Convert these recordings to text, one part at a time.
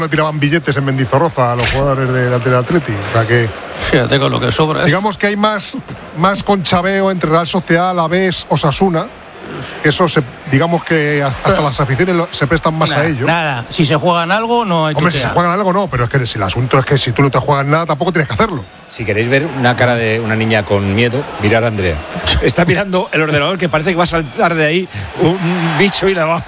no tiraban billetes en Mendizorroza a los jugadores del Atleti. O sea que. Fíjate con lo que sobra. Digamos que hay más conchabeo entre Real Sociedad, Alavés, Osasuna. Eso digamos que hasta las aficiones se prestan más a ello. Nada, si se juegan algo no hay. Hombre, si se juegan algo no, pero es que si el asunto es que si tú no te juegas nada tampoco tienes que hacerlo. Si queréis ver una cara de una niña con miedo, mirar a Andrea. Está mirando el ordenador que parece que va a saltar de ahí un bicho y la va.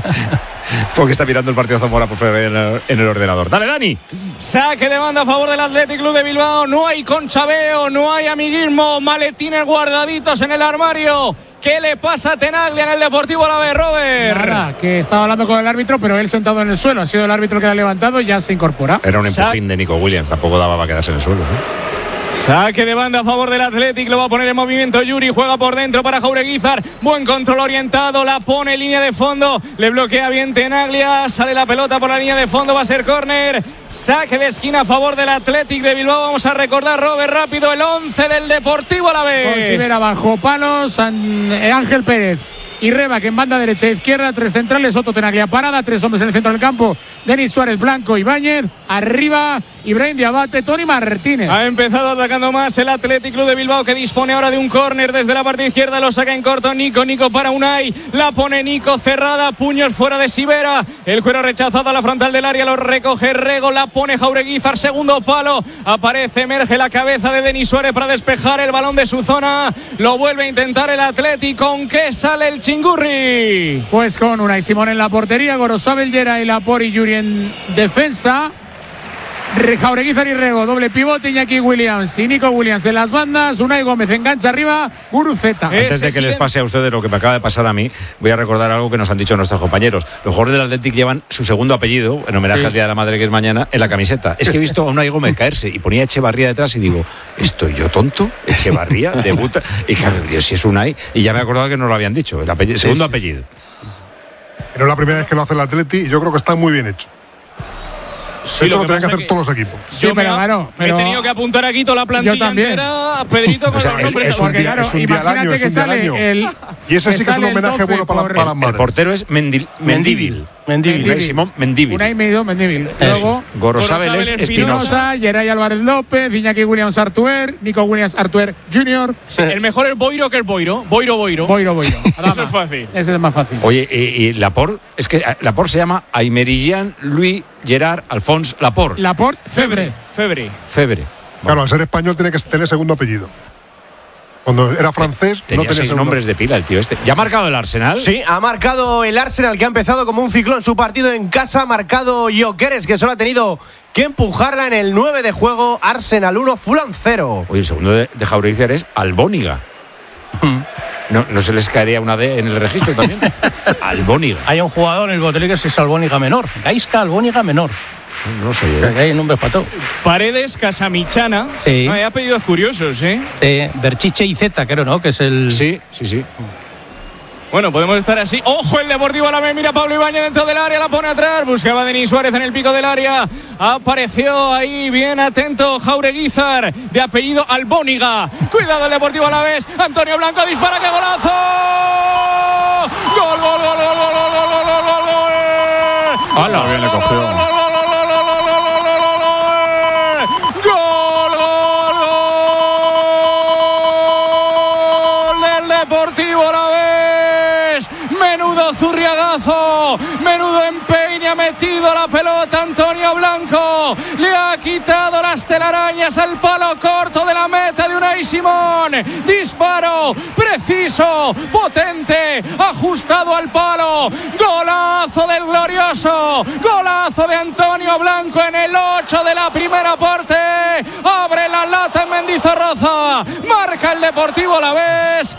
Porque está mirando el partido Zamora por fuera en el ordenador. Dale, Dani. Saque de banda a favor del Athletic Club de Bilbao. No hay conchabeo, no hay amiguismo. Maletines guardaditos en el armario. ¿Qué le pasa a Tenaglia en el Deportivo Alavés, Robert? Nada, que estaba hablando con el árbitro, pero él sentado en el suelo. Ha sido el árbitro que la ha levantado y ya se incorpora. Era un empujín de Nico Williams. Tampoco daba para quedarse en el suelo, ¿no? Saque de banda a favor del Athletic, lo va a poner en movimiento Yuri, juega por dentro para Jaureguizar, buen control orientado, la pone en línea de fondo, le bloquea bien Tenaglia, sale la pelota por la línea de fondo, va a ser córner, saque de esquina a favor del Athletic de Bilbao. Vamos a recordar, Robert, rápido el 11 del Deportivo Alavés. Considera bajo palos Ángel Pérez y Reba, que en banda derecha e izquierda, 3 centrales, Otto, Tenaglia parada, 3 hombres en el centro del campo, Denis Suárez, Blanco, Ibáñez, arriba Ibrahim Diabate, Tony Martínez. Ha empezado atacando más el Athletic Club de Bilbao, que dispone ahora de un córner desde la parte izquierda, lo saca en corto Nico para Unai, la pone Nico cerrada, puños fuera de Sivera, el cuero rechazado a la frontal del área, lo recoge Rego, la pone Jaureguizar, segundo palo, aparece, emerge la cabeza de Denis Suárez para despejar el balón de su zona, lo vuelve a intentar el Athletic. ¿Con qué sale el Chingurri? Pues con Unai Simón en la portería, Gorosabel, Geray, Lapor y Yuri en defensa, Jaureguizar y Rego, doble pivote, Iñaki Williams y Nico Williams en las bandas, Unai Gómez engancha arriba, Guruceta. Antes de que les pase a ustedes lo que me acaba de pasar a mí, voy a recordar algo que nos han dicho nuestros compañeros. Los jugadores del Athletic llevan su segundo apellido, en homenaje al Día de la Madre, que es mañana, en la camiseta. Es que he visto a Unai Gómez caerse y ponía Echevarría detrás y digo, ¿estoy yo tonto? Echevarría debuta, y claro, Dios, si es Unai, y ya me he acordado que nos lo habían dicho, el apellido, segundo apellido. Pero es la primera vez que lo hace el Atleti y yo creo que está muy bien hecho. Sí, esto lo tienen que hacer todos los equipos. Sí, pero claro, me he tenido que apuntar aquí toda la plantilla entera, Pedrito, con los nombres. Porque claro, imagínate que sale el... Y eso sí que es un homenaje bueno para las madres. El portero es Mendívil. Simón Mendívil. Unai Mendívil. Luego Gorosabel es Espinosa. Geray Álvarez López, Iñaki Williams Artuer, Nico Williams Artuer Jr. Sí. El mejor es Boiro, que es Boiro. Boiro. Eso es fácil. Ese es más fácil. Oye, y Laporte, es que Laporte se llama Aymerijan Louis Gerard Alphonse Laporte. Laporte Febre. Claro, al ser español tiene que tener segundo apellido. Cuando era francés, tenía no tenía 6 nombres de pila el tío este. ¿Ya ha marcado el Arsenal? Sí, ha marcado el Arsenal, que ha empezado como un ciclón su partido en casa. Ha marcado Gyökeres, que solo ha tenido que empujarla en el 9 de juego. Arsenal 1, Fulham 0. Oye, el segundo de Jaureguizar es Albóniga. ¿No se les caería una D en el registro también? Albóniga. Hay un jugador en el Botelí que es Albóniga Menor. Gaisca Albóniga Menor. No sé. Hay nombres para todo. Paredes, Casamichana. Sí. Hay apellidos curiosos, Berchiche y Z, creo, ¿no? Que es el... Sí. Bueno, podemos estar así. ¡Ojo, el Deportivo Alavés! Mira Pablo Ibáñez dentro del área, la pone atrás. Buscaba a Denis Suárez en el pico del área. Apareció ahí, bien atento, Jaureguizar, de apellido Albóniga. Cuidado el Deportivo Alavés. Antonio Blanco dispara, ¡qué golazo! ¡Gol! ¡Hala! Bien le cogió. Zurriagazo, menudo empeine ha metido la pelota Antonio Blanco, le ha quitado las telarañas al palo corto de la meta de Unai Simón, disparo preciso, potente, ajustado al palo, golazo del glorioso, golazo de Antonio Blanco en el 8 de la primera parte, abre la lata en Mendizorroza, marca el Deportivo Alavés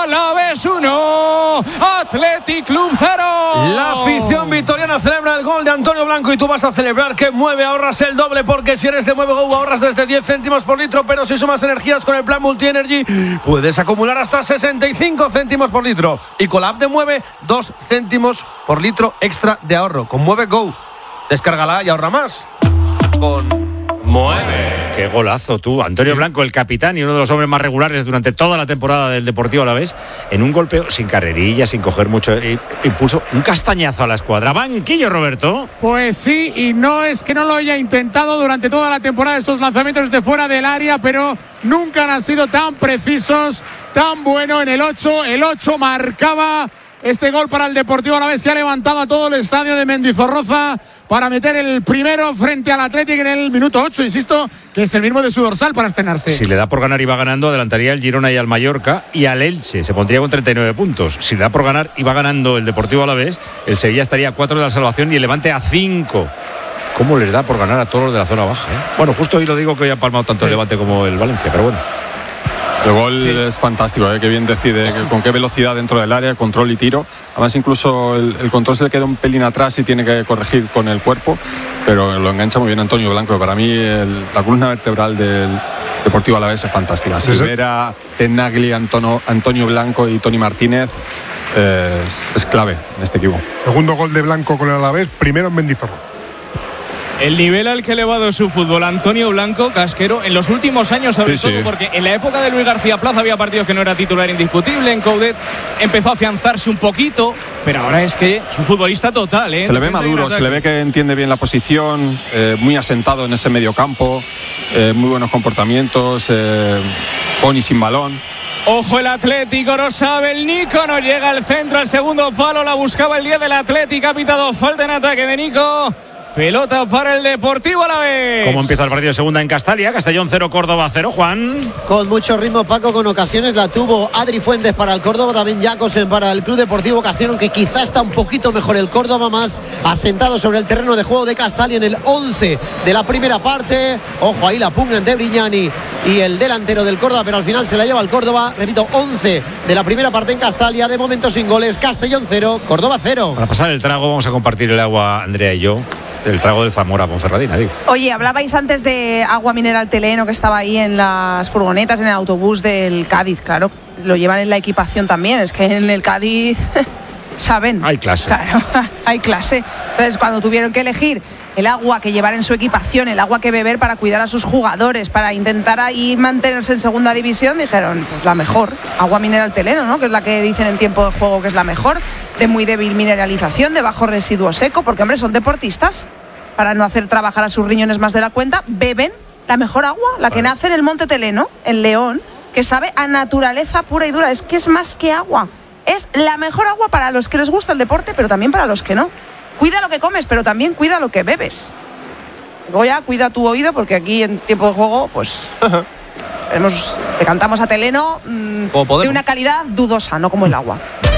1, Athletic Club 0. La afición vitoriana celebra el gol de Antonio Blanco y tú vas a celebrar que Mueve, ahorras el doble, porque si eres de Mueve Go ahorras desde 10 céntimos por litro, pero si sumas energías con el plan Multi-Energy puedes acumular hasta 65 céntimos por litro, y con la app de Mueve 2 céntimos por litro extra de ahorro. Con Mueve Go, descárgala y ahorra más. Con Qué golazo tú, Antonio Blanco, el capitán y uno de los hombres más regulares durante toda la temporada del Deportivo Alavés, en un golpeo sin carrerilla, sin coger mucho impulso, un castañazo a la escuadra. Banquillo, Roberto. Pues sí, y no es que no lo haya intentado durante toda la temporada esos lanzamientos de fuera del área, pero nunca han sido tan precisos, tan bueno en el 8. El 8 marcaba este gol para el Deportivo Alavés, que ha levantado a todo el estadio de Mendizorroza para meter el primero frente al Athletic en el minuto 8, insisto, que es el mismo de su dorsal para estrenarse. Si le da por ganar y va ganando, adelantaría al Girona y al Mallorca y al Elche, se pondría con 39 puntos. Si le da por ganar y va ganando el Deportivo Alavés, el Sevilla estaría a 4 de la salvación y el Levante a 5. ¿Cómo les da por ganar a todos los de la zona baja? Bueno, justo hoy lo digo, que hoy ha palmado tanto el Levante como el Valencia, pero bueno. El gol es fantástico, que bien decide, con qué velocidad dentro del área, control y tiro. Además, incluso el control se le queda un pelín atrás y tiene que corregir con el cuerpo, pero lo engancha muy bien Antonio Blanco. Para mí, la columna vertebral del Deportivo Alavés es fantástica. Silvera, Tenagli, Antonio Blanco y Toni Martínez es clave en este equipo. Segundo gol de Blanco con el Alavés, primero en Mendizorroza. El nivel al que ha elevado su fútbol Antonio Blanco, Casquero, en los últimos años, sobre todo, porque en la época de Luis García Plaza había partidos que no era titular indiscutible. En Coudet empezó a afianzarse un poquito, pero ahora es que es un futbolista total. Se le ve maduro, se le ve que entiende bien la posición, muy asentado en ese mediocampo, muy buenos comportamientos, con y sin balón. Ojo, el Atlético, no sabe el Nico, no llega al centro, al segundo palo, la buscaba el 10 del Atlético, ha pitado falta en ataque de Nico. Pelota para el Deportivo Alavés. ¿Cómo empieza el partido de segunda en Castalia? Castellón 0, Córdoba 0, Juan. Con mucho ritmo, Paco, con ocasiones la tuvo Adri Fuentes para el Córdoba, también Jacobsen para el Club Deportivo Castellón, que quizá está un poquito mejor el Córdoba, más asentado sobre el terreno de juego de Castalia en el 11 de la primera parte. Ojo ahí la pugna entre Brignani y el delantero del Córdoba, pero al final se la lleva el Córdoba. Repito, 11 de la primera parte en Castalia, de momento sin goles. Castellón 0, Córdoba 0. Para pasar el trago vamos a compartir el agua, Andrea y yo. El trago del Zamora Ponferradina, digo. Oye, hablabais antes de agua mineral Teleno, que estaba ahí en las furgonetas, en el autobús del Cádiz, claro. Lo llevan en la equipación también, es que en el Cádiz saben. Hay clase. Claro, hay clase. Entonces, cuando tuvieron que elegir el agua que llevar en su equipación, el agua que beber para cuidar a sus jugadores, para intentar ahí mantenerse en segunda división, dijeron, pues la mejor, agua mineral Teleno, ¿no? Que es la que dicen en tiempo de juego que es la mejor, de muy débil mineralización, de bajo residuo seco, porque hombre, son deportistas, para no hacer trabajar a sus riñones más de la cuenta, beben la mejor agua, la que nace en el Monte Teleno, en León, que sabe a naturaleza pura y dura, es que es más que agua, es la mejor agua para los que les gusta el deporte, pero también para los que no. Cuida lo que comes, pero también cuida lo que bebes. Luego ya cuida tu oído, porque aquí en tiempo de juego, pues le cantamos a Teleno de una calidad dudosa, no como el agua.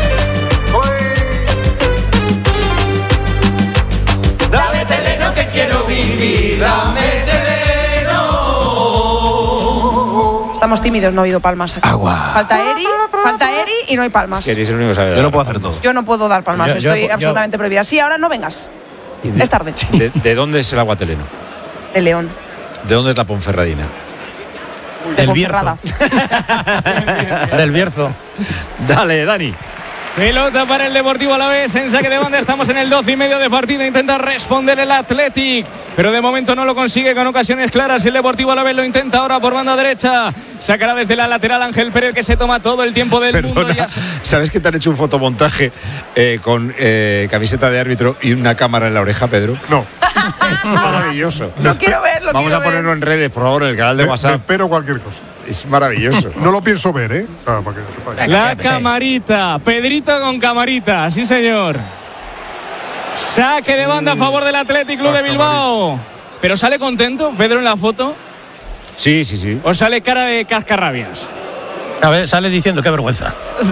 Dame Teleno que quiero vivir, dame Teleno. Estamos tímidos, no ha habido palmas aquí. Agua. Falta Eri y no hay palmas. Es que eres el único que sabe. Yo no puedo hacer todo. Yo no puedo dar palmas, estoy absolutamente prohibida. Sí, ahora no vengas. Es tarde. ¿De dónde es el agua Teleno? De León. ¿De dónde es la Ponferradina? De Ponferrada. Del Bierzo. Dale, Dani. Pelota para el Deportivo Alavés en saque de banda. Estamos en el 12:30 de partido. Intenta responder el Athletic, pero de momento no lo consigue con ocasiones claras. El Deportivo Alavés lo intenta ahora por banda derecha. Sacará desde la lateral Ángel Pérez, que se toma todo el tiempo del mundo. ¿Sabes que te han hecho un fotomontaje con camiseta de árbitro y una cámara en la oreja, Pedro? No. Es maravilloso. No quiero verlo. Vamos a ponerlo en redes, por favor, en el canal de WhatsApp. Espero cualquier cosa. Es maravilloso. No lo pienso ver, ¿eh? O sea, para que sepáis. La camarita, Pedrito con camarita, sí señor. Saque de banda a favor del Athletic Club de Bilbao. ¿Pero sale contento Pedro en la foto? Sí, sí, sí. ¿O sale cara de cascarrabias? A ver, sale diciendo qué vergüenza.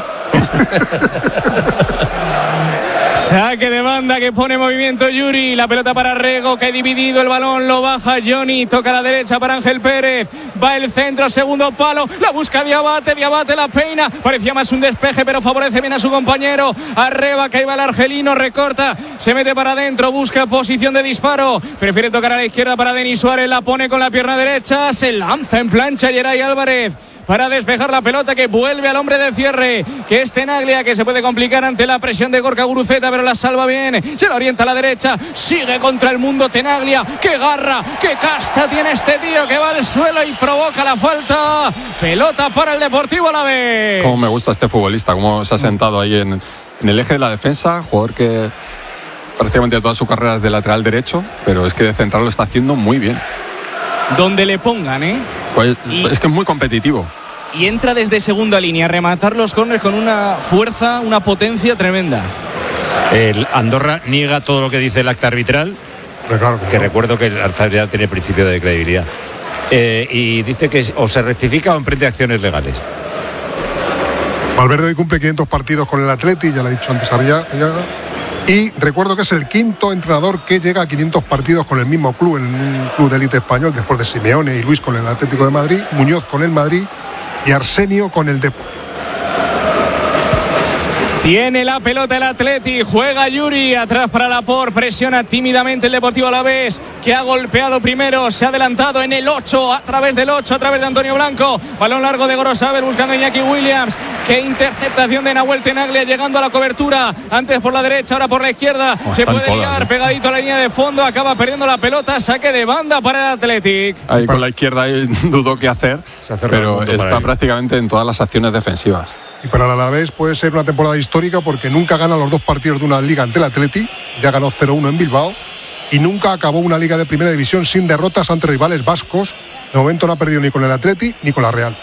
Saque de banda que pone movimiento Yuri. La pelota para Rego, que ha dividido el balón. Lo baja Johnny. Toca a la derecha para Ángel Pérez. Va el centro, segundo palo. La busca Diabate la peina. Parecía más un despeje, pero favorece bien a su compañero. Arreba, que iba el argelino. Recorta. Se mete para adentro. Busca posición de disparo. Prefiere tocar a la izquierda para Denis Suárez. La pone con la pierna derecha. Se lanza en plancha Yeray Álvarez. para despejar la pelota, que vuelve al hombre de cierre, que es Tenaglia, que se puede complicar ante la presión de Gorka Guruceta, pero la salva bien, se la orienta a la derecha, sigue contra el mundo Tenaglia. ¡Qué garra, qué casta tiene este tío, que va al suelo y provoca la falta! Pelota para el Deportivo Alavés. Cómo me gusta este futbolista, cómo se ha sentado ahí en el eje de la defensa, jugador que prácticamente toda su carrera es de lateral derecho, pero es que de central lo está haciendo muy bien. Donde le pongan, Pues es que es muy competitivo. Y entra desde segunda línea a rematar los córneres con una fuerza, una potencia tremenda. El Andorra niega todo lo que dice el acta arbitral, que recuerdo que el acta arbitral tiene principio de credibilidad, y dice que o se rectifica o emprende acciones legales. Valverde hoy cumple 500 partidos con el Atleti, ya lo he dicho antes Arriaga. Y recuerdo que es el quinto entrenador que llega a 500 partidos con el mismo club, en un club de élite español, después de Simeone y Luis con el Atlético de Madrid, Muñoz con el Madrid y Arsenio con el Depor. Tiene la pelota el Atleti, juega Yuri, atrás para Laporte, presiona tímidamente el Deportivo Alavés, que ha golpeado primero, se ha adelantado en el 8, a través del 8, a través de Antonio Blanco, balón largo de Gorosabel buscando a Iñaki Williams, qué interceptación de Nahuel Tenaglia, llegando a la cobertura, antes por la derecha, ahora por la izquierda, se puede liar, pegadito a la línea de fondo, acaba perdiendo la pelota, saque de banda para el Athletic. Ahí con la izquierda hay dudo qué hacer, pero está prácticamente en todas las acciones defensivas. Y para el Alavés puede ser una temporada histórica porque nunca gana los dos partidos de una liga ante el Atleti, ya ganó 0-1 en Bilbao, y nunca acabó una liga de primera división sin derrotas ante rivales vascos. De momento no ha perdido ni con el Atleti ni con la Real.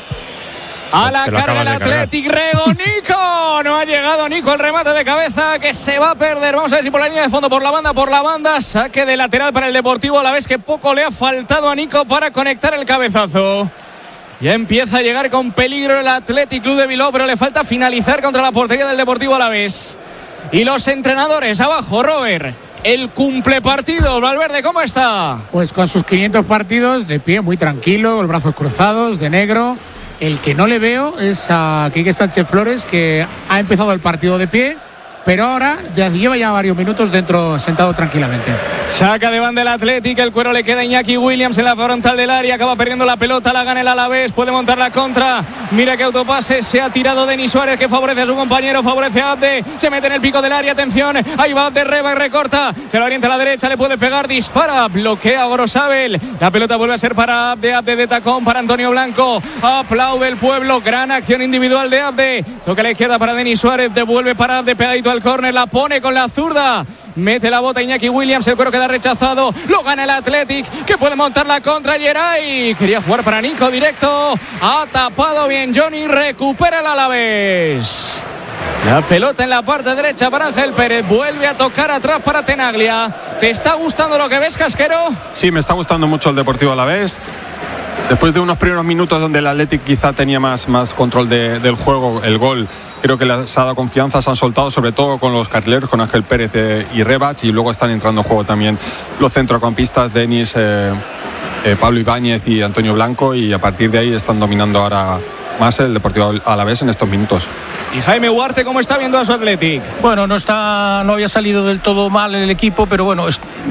A la carga el Athletic, Rego, Nico. No ha llegado Nico, el remate de cabeza que se va a perder. Vamos a ver si por la línea de fondo, por la banda. Saque de lateral para el Deportivo Alavés, que poco le ha faltado a Nico para conectar el cabezazo. Ya empieza a llegar con peligro el Athletic Club de Bilbao, pero le falta finalizar contra la portería del Deportivo Alavés. Y los entrenadores abajo, Robert. El cumple partido, Valverde, ¿cómo está? Pues con sus 500 partidos, de pie, muy tranquilo, con los brazos cruzados, de negro. El que no le veo es a Quique Sánchez Flores, que ha empezado el partido de pie, pero ahora lleva ya varios minutos dentro, sentado tranquilamente. Saca de banda el Athletic, el cuero le queda a Iñaki Williams en la frontal del área, acaba perdiendo la pelota, la gana el Alavés, puede montar la contra, mira que autopase, se ha tirado Denis Suárez, que favorece a su compañero, favorece a Abde, se mete en el pico del área, atención, ahí va Abde, reba y recorta, se lo orienta a la derecha, le puede pegar, dispara, bloquea a Gorosabel, la pelota vuelve a ser para Abde, Abde de tacón para Antonio Blanco, aplaude el pueblo, gran acción individual de Abde, toca a la izquierda para Denis Suárez, devuelve para Abde, pegadito al córner, la pone con la zurda, mete la bota Iñaki Williams, el cuero queda rechazado, lo gana el Athletic, que puede montar la contra. Geray quería jugar para Nico directo, ha tapado bien Johnny, recupera el Alavés. La pelota en la parte derecha para Ángel Pérez, vuelve a tocar atrás para Tenaglia. ¿Te está gustando lo que ves, Casquero? Sí, me está gustando mucho el Deportivo Alavés. Después de unos primeros minutos donde el Athletic quizá tenía más control del juego, el gol creo que les ha dado confianza, se han soltado sobre todo con los carrileros, con Ángel Pérez y Rebach, y luego están entrando en juego también los centrocampistas, Denis, Pablo Ibáñez y Antonio Blanco, y a partir de ahí están dominando ahora más el Deportivo Alavés en estos minutos. Y Jaime Huarte, ¿cómo está viendo a su Athletic? Bueno, no había salido del todo mal el equipo, pero bueno,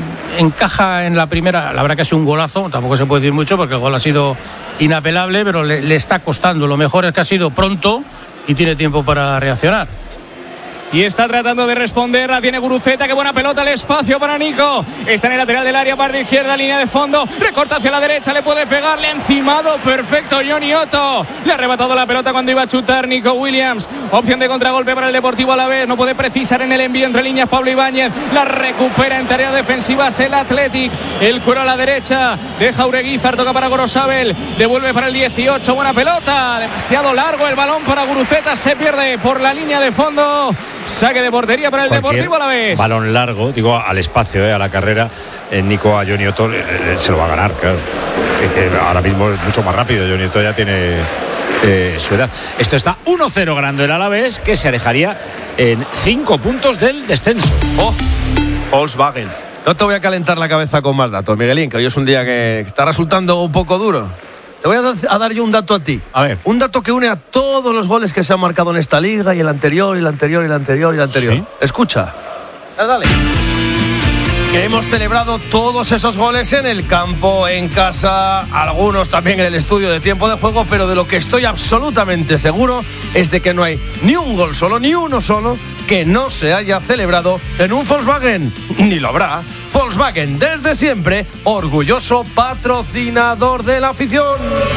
encaja en la primera. La verdad que ha sido un golazo, tampoco se puede decir mucho porque el gol ha sido inapelable, pero le está costando. Lo mejor es que ha sido pronto y tiene tiempo para reaccionar. Y está tratando de responder, la tiene Guruceta, qué buena pelota, el espacio para Nico, está en el lateral del área, parte izquierda, línea de fondo, recorta hacia la derecha, le puede pegar, le ha encimado, perfecto Johnny Otto, le ha arrebatado la pelota cuando iba a chutar Nico Williams, opción de contragolpe para el Deportivo Alavés, no puede precisar en el envío entre líneas Pablo Ibáñez, la recupera en tareas defensivas el Athletic, el cuero a la derecha, deja Ureguizar, toca para Gorosabel, devuelve para el 18, buena pelota, demasiado largo el balón para Guruceta, se pierde por la línea de fondo. Saque de portería para el Deportivo Alavés. Balón largo, digo, al espacio, a la carrera. Nico a Johnny Otto se lo va a ganar, claro. Es que ahora mismo es mucho más rápido. Johnny Otto ya tiene su edad. Esto está 1-0 ganando el Alavés, que se alejaría en 5 puntos del descenso. Volkswagen. No te voy a calentar la cabeza con más datos, Miguelín, que hoy es un día que está resultando un poco duro. Te voy a dar yo un dato a ti. A ver. Un dato que une a todos los goles que se han marcado en esta liga, y el anterior, y el anterior, y el anterior, y el anterior. ¿Sí? Escucha. Dale. que hemos celebrado todos esos goles en el campo, en casa, algunos también en el estudio de tiempo de juego, pero de lo que estoy absolutamente seguro es de que no hay ni un gol solo, ni uno solo, que no se haya celebrado en un Volkswagen. Ni lo habrá. Volkswagen, desde siempre, orgulloso patrocinador de la afición.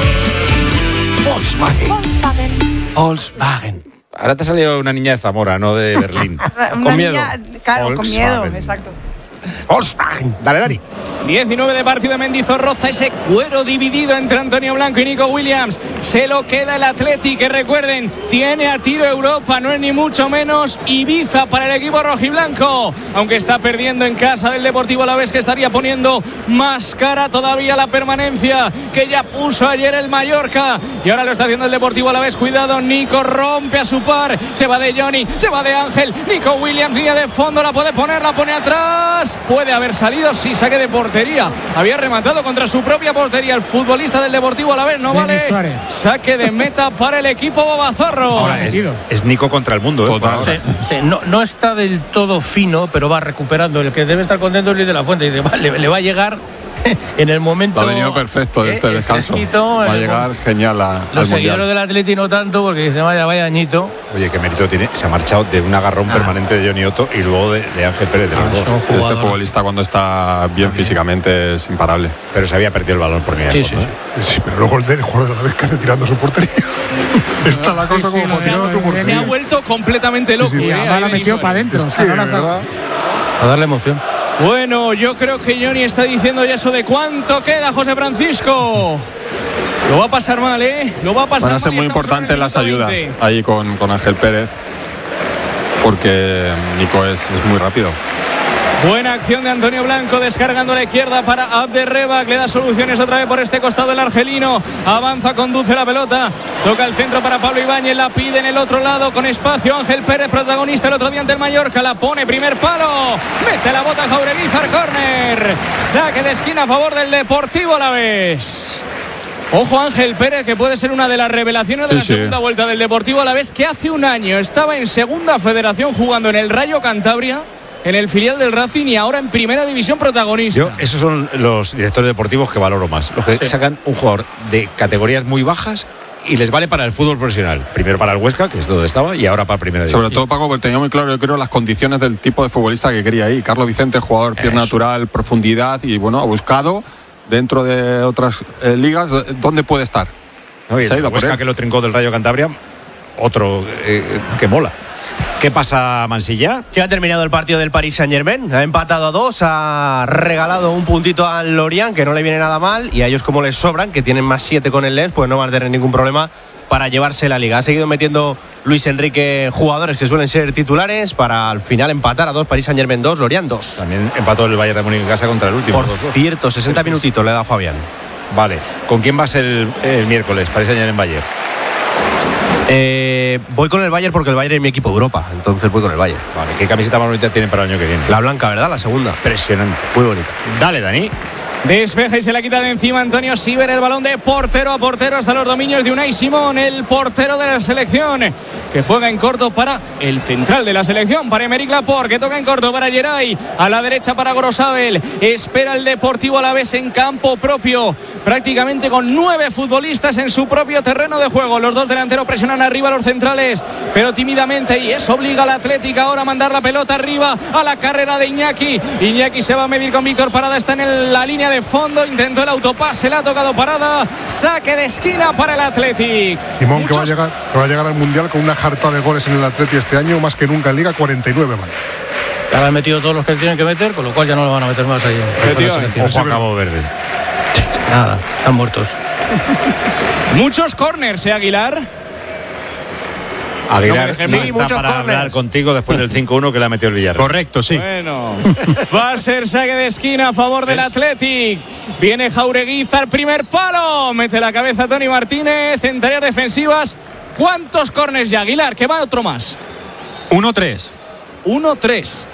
Volkswagen. Ahora te ha salido una niña de Zamora, no de Berlín. Con miedo. Claro, con miedo, exacto. Volkswagen. Dale, Dani. 19 de partido de Mendizorroza, ese cuero dividido entre Antonio Blanco y Nico Williams. Se lo queda el Athletic, que recuerden, tiene a tiro Europa, no es ni mucho menos Ibiza para el equipo rojiblanco. Aunque está perdiendo en casa del Deportivo Alavés, que estaría poniendo más cara todavía la permanencia que ya puso ayer el Mallorca. Y ahora lo está haciendo el Deportivo Alavés. Cuidado, Nico rompe a su par. Se va de Johnny, se va de Ángel. Nico Williams, línea de fondo, la puede poner, la pone atrás. Puede haber salido, sí, saque de portería. Había rematado contra su propia portería el futbolista del Deportivo Alavés, no vale. Saque de meta para el equipo Bobazorro. Ahora es Nico contra el mundo. Total. Sí, no está del todo fino, pero va recuperando. El que debe estar contento es Luis de la Fuente. Dice, le va a llegar en el momento. Ha venido perfecto de este descanso. Va a llegar genial los seguidores del Atleti no tanto, porque dice, vaya añito. Oye, qué mérito tiene. Se ha marchado de un agarrón permanente de Johnny Otto y luego de Ángel Pérez, de los dos. Este futbolista, cuando está bien físicamente, es imparable. Pero se había perdido el balón por mi sí, pero luego el jugador de la vez que hace tirando su portería. Está la cosa como tirando tu portería. Se ha vuelto completamente loco. La metió para adentro. A darle emoción. Bueno, yo creo que Johnny está diciendo ya eso de cuánto queda, José Francisco. Lo va a pasar mal, Lo va a pasar mal. Van a ser muy importantes las ayudas ahí con Ángel Pérez, porque Nico es muy rápido. Buena acción de Antonio Blanco, descargando a la izquierda para Abderreba, que le da soluciones otra vez por este costado el argelino. Avanza, conduce la pelota, toca el centro para Pablo Ibáñez, la pide en el otro lado con espacio. Ángel Pérez, protagonista el otro día ante el Mallorca, la pone, primer palo, mete la bota Jaureguizar, córner, saque de esquina a favor del Deportivo Alavés. Ojo, Ángel Pérez, que puede ser una de las revelaciones de la segunda vuelta del Deportivo Alavés, que hace un año estaba en segunda federación jugando en el Rayo Cantabria, en el filial del Racing, y ahora en primera división protagonista. Esos son los directores deportivos que valoro más, los que sacan un jugador de categorías muy bajas y les vale para el fútbol profesional. Primero para el Huesca, que es donde estaba, y ahora para primera división. Sobre todo, Paco, porque tenía muy claro, yo creo, las condiciones del tipo de futbolista que quería ahí. Carlos Vicente, jugador pierna natural, profundidad, y bueno, ha buscado dentro de otras ligas dónde puede estar. No, y el Huesca, que lo trincó del Rayo Cantabria, otro que mola. ¿Qué pasa, Mansilla? Que ha terminado el partido del Paris Saint-Germain. Ha empatado a 2, ha regalado un puntito al Lorient, que no le viene nada mal, y a ellos, como les sobran, que tienen más 7 con el Lens, pues no van a tener ningún problema para llevarse la liga. Ha seguido metiendo Luis Enrique jugadores que suelen ser titulares para al final empatar a 2, Paris Saint-Germain 2, Lorient 2. También empató el Bayern de Múnich en casa contra el último. Por cierto, 60 minutitos le da Fabián. Vale. ¿Con quién vas el miércoles? Paris Saint-Germain Bayern. Voy con el Bayern porque el Bayern es mi equipo de Europa, entonces voy con el Bayern. Vale, ¿qué camiseta más bonita tienen para el año que viene? La blanca, ¿verdad? La segunda. Impresionante. Muy bonita. Dale, Dani. Despeja y se la quita de encima Antonio Siver, el balón de portero a portero hasta los dominios de Unai Simón, el portero de la selección, que juega en corto para el central de la selección, para Aymeric Laporte, que toca en corto para Geray, a la derecha para Gorosabel. Espera el Deportivo Alavés en campo propio, prácticamente con 9 futbolistas en su propio terreno de juego. Los dos delanteros presionan arriba a los centrales, pero tímidamente, y eso obliga al Atlético ahora a mandar la pelota arriba a la carrera de Iñaki. Iñaki se va a medir con Víctor Parada, está en la línea de fondo, intentó el autopase, le ha tocado Parada, saque de esquina para el Athletic. Simón, que va a llegar al Mundial con una jarta de goles en el Athletic este año, más que nunca en Liga, 49 más. Ya han metido todos los que tienen que meter, con lo cual ya no lo van a meter más ahí. Ojo a Cabo Verde. Nada, están muertos. Muchos corners, Aguilar. Aguilar no está para hablar contigo después del 5-1 que le ha metido el Villarreal. Correcto, sí. Bueno, va a ser saque de esquina a favor del Athletic. Viene Jaureguizar, primer palo. Mete la cabeza Tony Martínez en tareas defensivas. ¿Cuántos corners ya, Aguilar? Que va otro más. 1-3. 1-3.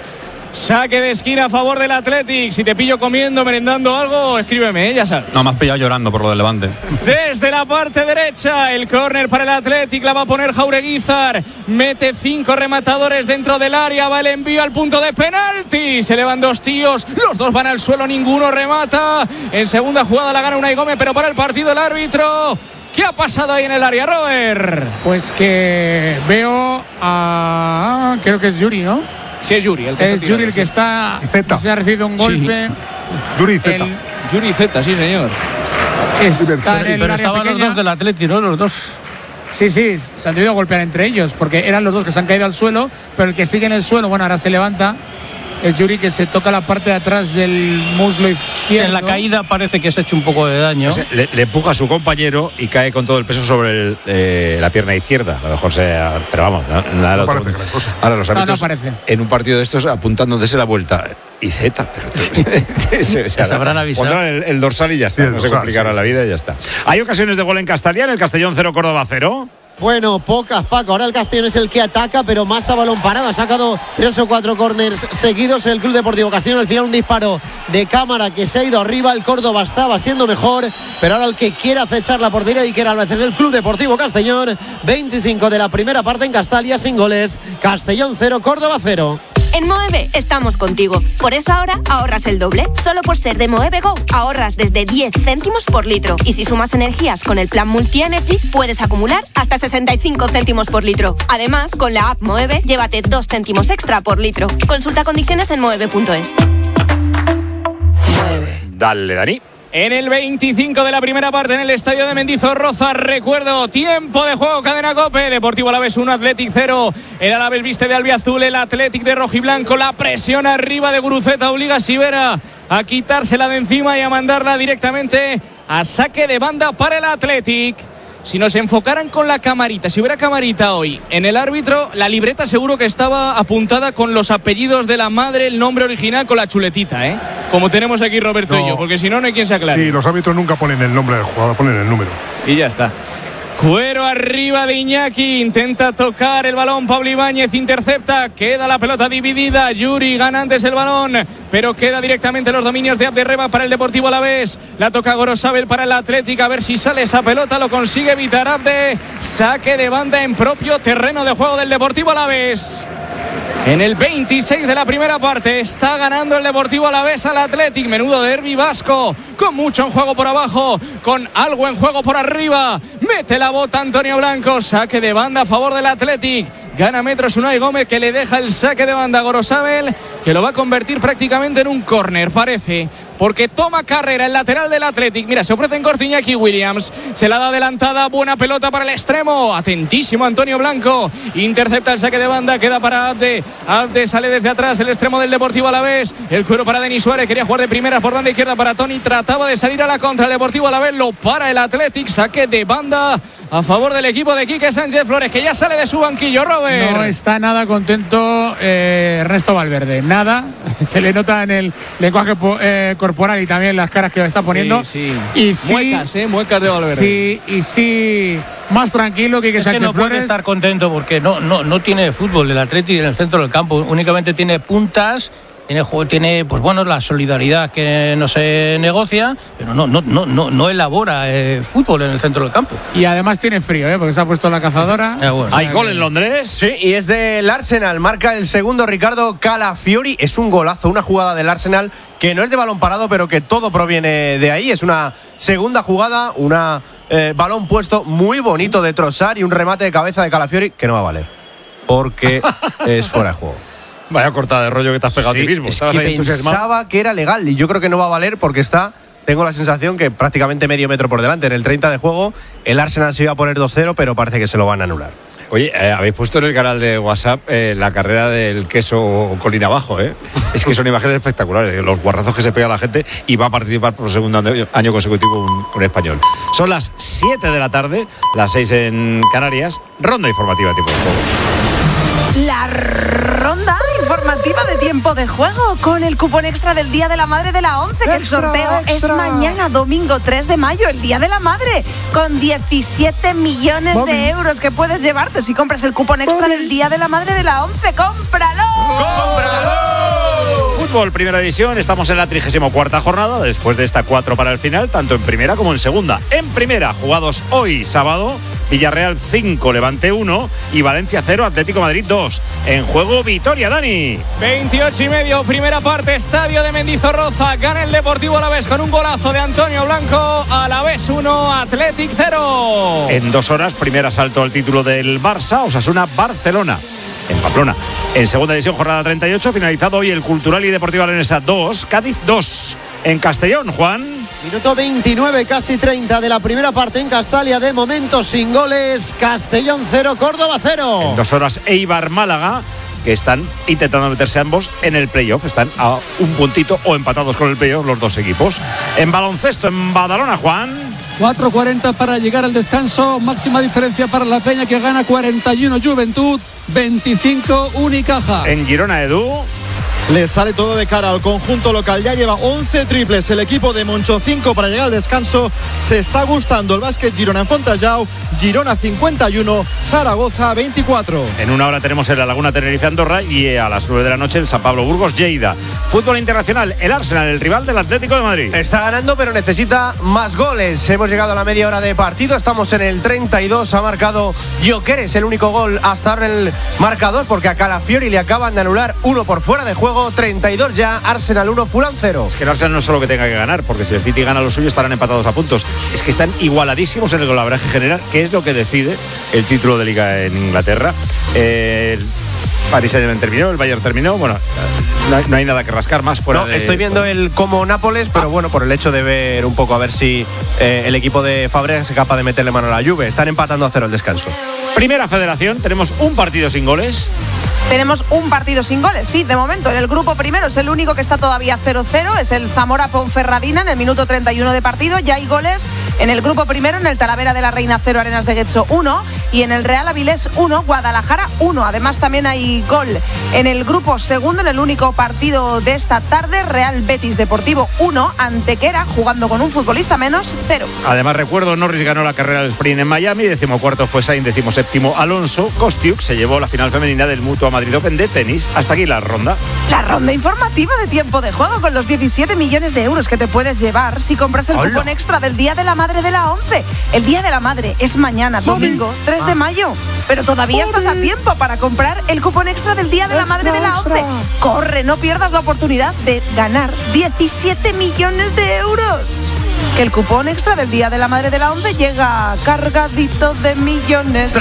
Saque de esquina a favor del Athletic. Si te pillo comiendo, merendando algo, escríbeme, ya sabes. No, me has pillado llorando por lo del Levante. Desde la parte derecha, el córner para el Athletic, la va a poner Jaureguizar. Mete 5 rematadores dentro del área, va el envío al punto de penalti. Se elevan 2 tíos, los 2 van al suelo, ninguno remata. En segunda jugada la gana Unai Gómez, pero para el partido el árbitro. ¿Qué ha pasado ahí en el área, Robert? Pues que veo a... creo que es Yuri, ¿no? Sí, es Yuri. Es Yuri el que está... Se ha recibido un golpe. Sí. Yuri Z. Yuri Z, sí, señor. Pero estaban los 2 del Atleti, ¿no? Los 2. Sí, se han debido golpear entre ellos, porque eran los 2 que se han caído al suelo, pero el que sigue en el suelo, bueno, ahora se levanta. Es Yuri, que se toca la parte de atrás del muslo izquierdo. En la caída parece que se ha hecho un poco de daño. Le empuja a su compañero y cae con todo el peso sobre la pierna izquierda. A lo mejor sea... Pero vamos, nada no parece gran cosa. Ahora los árbitros, no parece. En un partido de estos, apuntando desde la vuelta. Y Z, pero se habrán avisado. Pondrán el dorsal y ya está. Sí, no se complicará la vida y ya está. ¿Hay ocasiones de gol en Castellón? El Castellón 0, Córdoba 0. Bueno, pocas, Paco. Ahora el Castellón es el que ataca, pero más a balón parado. Ha sacado 3 o 4 córners seguidos el Club Deportivo Castellón. Al final un disparo de cámara que se ha ido arriba. El Córdoba estaba siendo mejor, pero ahora el que quiere acechar la portería de Iker Álvarez es el Club Deportivo Castellón. 25 de la primera parte en Castalia, sin goles. Castellón 0, Córdoba 0. En Moeve estamos contigo. Por eso ahora ahorras el doble. Solo por ser de Moeve Go ahorras desde 10 céntimos por litro. Y si sumas energías con el plan Multi Energy, puedes acumular hasta 65 céntimos por litro. Además, con la app Moeve, llévate 2 céntimos extra por litro. Consulta condiciones en moeve.es. Dale, Dani. En el 25 de la primera parte en el estadio de Mendizorroza, recuerdo, tiempo de juego, cadena COPE, Deportivo Alavés 1, Athletic 0, el Alavés viste de albiazul, el Athletic de rojiblanco, la presión arriba de Guruceta obliga a Sivera a quitársela de encima y a mandarla directamente a saque de banda para el Athletic. Si nos enfocaran con la camarita, si hubiera camarita hoy en el árbitro, la libreta seguro que estaba apuntada con los apellidos de la madre, el nombre original con la chuletita, como tenemos aquí Roberto y yo, porque si no, no hay quien se aclare. Sí, los árbitros nunca ponen el nombre del jugador, ponen el número. Y ya está. Cuero arriba de Iñaki, intenta tocar el balón, Pablo Ibáñez intercepta, queda la pelota dividida, Yuri gana antes el balón, pero queda directamente los dominios de Abderreba para el Deportivo Alavés, la toca Gorosabel para el Atlético, a ver si sale esa pelota, lo consigue evitar Abde, saque de banda en propio terreno de juego del Deportivo Alavés. En el 26 de la primera parte está ganando el Deportivo Alavés al Athletic. Menudo derbi vasco, con mucho en juego por abajo, con algo en juego por arriba. Mete la bota Antonio Blanco, saque de banda a favor del Athletic. Gana metros Unai Gómez, que le deja el saque de banda a Gorosabel, que lo va a convertir prácticamente en un córner, parece, porque toma carrera el lateral del Athletic. Mira, se ofrece en corto Iñaki Williams, se la da adelantada, buena pelota para el extremo, atentísimo Antonio Blanco, intercepta el saque de banda, queda para Abde. Abde sale desde atrás, el extremo del Deportivo Alavés, el cuero para Denis Suárez, quería jugar de primeras por banda izquierda para Toni, trataba de salir a la contra el Deportivo Alavés, lo para el Athletic, saque de banda a favor del equipo de Quique Sánchez Flores, que ya sale de su banquillo, Robert. No está nada contento Ernesto Valverde, nada, se le nota en el lenguaje corporal y también las caras que está poniendo. Sí. Y sí, muecas de Valverde. Sí, más tranquilo que Sánchez no Flores. Puede estar contento porque no tiene fútbol el Athletic en el centro del campo, únicamente tiene puntas. Tiene pues bueno, la solidaridad que no se negocia, pero no elabora fútbol en el centro del campo. Y además tiene frío, porque se ha puesto la cazadora. Bueno. ¿Hay gol en Londres? Sí, y es del Arsenal. Marca el segundo Ricardo Calafiori. Es un golazo, una jugada del Arsenal que no es de balón parado, pero que todo proviene de ahí. Es una segunda jugada, una balón puesto muy bonito de Trossard y un remate de cabeza de Calafiori que no va a valer, porque es fuera de juego. Vaya cortada de rollo que te has pegado a ti mismo. Es que pensaba que era legal y yo creo que no va a valer porque tengo la sensación que prácticamente medio metro por delante. En el 30 de juego el Arsenal se iba a poner 2-0, pero parece que se lo van a anular. Oye, habéis puesto en el canal de WhatsApp la carrera del queso colina abajo, Es que son imágenes espectaculares, los guarrazos que se pega la gente, y va a participar por segundo año consecutivo un español. Son las 7 de la tarde, las 6 en Canarias, ronda informativa tipo de juego. La ronda informativa de tiempo de juego con el cupón extra del Día de la Madre de la 11, que el sorteo es mañana, domingo 3 de mayo, el Día de la Madre, con 17 millones de euros que puedes llevarte si compras el cupón extra del Día de la Madre de la 11. ¡Cómpralo! ¡Cómpralo! Fútbol, primera división, estamos en la 34ª jornada, después de esta 4 para el final, tanto en primera como en segunda. En primera, jugados hoy sábado, Villarreal 5, Levante 1 y Valencia 0, Atlético de Madrid 2. En juego Vitoria, Dani. 28:30, primera parte, estadio de Mendizorroza, gana el Deportivo Alavés con un golazo de Antonio Blanco, Alavés 1, Athletic 0. En 2 horas, primer asalto al título del Barça, Osasuna-Barcelona, en Pamplona. En segunda división, jornada 38, finalizado hoy el Cultural y Deportiva Leonesa 2, Cádiz 2. En Castellón, Juan. Minuto 29, casi 30 de la primera parte en Castalia, de momento sin goles. Castellón 0, Córdoba 0. En 2 horas, Eibar-Málaga, que están intentando meterse ambos en el playoff. Están a un puntito o empatados con el playoff los dos equipos. En baloncesto, en Badalona, Juan. 4:40 para llegar al descanso. Máxima diferencia para la Peña, que gana 41 Juventud, 25 Unicaja. En Girona, Edu. Le sale todo de cara al conjunto local. Ya lleva 11 triples el equipo de Moncho, 5 para llegar al descanso. Se está gustando el básquet Girona en Fontallao. Girona 51, Zaragoza 24. En una hora tenemos en la Laguna Tenerife Andorra y a las 9 de la noche el San Pablo Burgos Lleida. Fútbol internacional, el Arsenal, el rival del Atlético de Madrid. Está ganando, pero necesita más goles. Hemos llegado a la media hora de partido. Estamos en el 32. Ha marcado Gyökeres, el único gol hasta ahora en el marcador, porque a Calafiori le acaban de anular uno por fuera de juego. 32 ya, Arsenal 1, Fulham 0. Es que el Arsenal no es solo que tenga que ganar, porque si el City gana lo suyo estarán empatados a puntos. Es que están igualadísimos en el golaveraje general, que es lo que decide el título de Liga en Inglaterra. Paris Saint-Germain terminó, el Bayern terminó. Bueno, no hay nada que rascar más. Estoy viendo el como Nápoles, pero bueno, por el hecho de ver un poco a ver si el equipo de Fabregas es capaz de meterle mano a la Juve. Están empatando a 0 el descanso. Primera Federación, tenemos un partido sin goles. Tenemos un partido sin goles, sí, de momento. En el grupo primero es el único que está todavía 0-0, es el Zamora-Ponferradina en el minuto 31 de partido. Ya hay goles en el grupo primero, en el Talavera de la Reina 0, Arenas de Getxo 1 y en el Real Avilés 1, Guadalajara 1. Además también hay gol en el grupo segundo, en el único partido de esta tarde, Real Betis Deportivo 1, Antequera, jugando con un futbolista menos, 0. Además recuerdo, Norris ganó la carrera del sprint en Miami, 14º fue Sainz, 17º Alonso. Kostiuk se llevó la final femenina del Mutua Madrid Open de tenis. Hasta aquí la ronda. La ronda informativa de tiempo de juego, con los 17 millones de euros que te puedes llevar si compras el cupón extra del Día de la Madre de la 11. El Día de la Madre es mañana, domingo 3 de mayo. Pero todavía estás a tiempo para comprar el cupón extra del Día de la Madre de la 11. Corre, no pierdas la oportunidad de ganar 17 millones de euros. Que el cupón extra del Día de la Madre de la 11 llega cargadito de millones.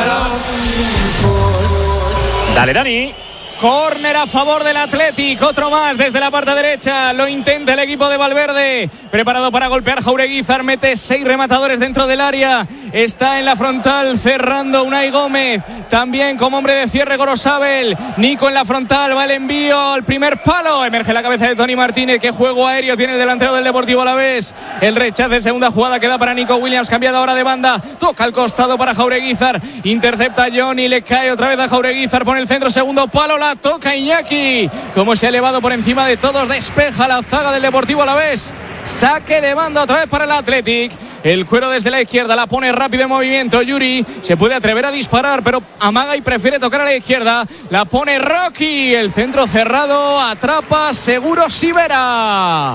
Dale, Dani. Córner a favor del Athletic, otro más desde la parte derecha, lo intenta el equipo de Valverde, preparado para golpear Jaureguizar, mete 6 rematadores dentro del área, está en la frontal cerrando Unai Gómez, también como hombre de cierre Gorosabel, Nico en la frontal, va el envío al primer palo, emerge la cabeza de Tony Martínez, qué juego aéreo tiene el delantero del Deportivo Alavés, el rechazo de segunda jugada queda para Nico Williams, cambiada ahora de banda, toca al costado para Jaureguizar, intercepta a Johnny, le cae otra vez a Jaureguizar, pone el centro, segundo palo, la toca Iñaki, como se ha elevado por encima de todos, despeja la zaga del Deportivo Alavés, saque de banda otra vez para el Athletic, el cuero desde la izquierda, la pone rápido en movimiento, Yuri se puede atrever a disparar, pero amaga y prefiere tocar a la izquierda, la pone Rocky, el centro cerrado, atrapa seguro Sivera.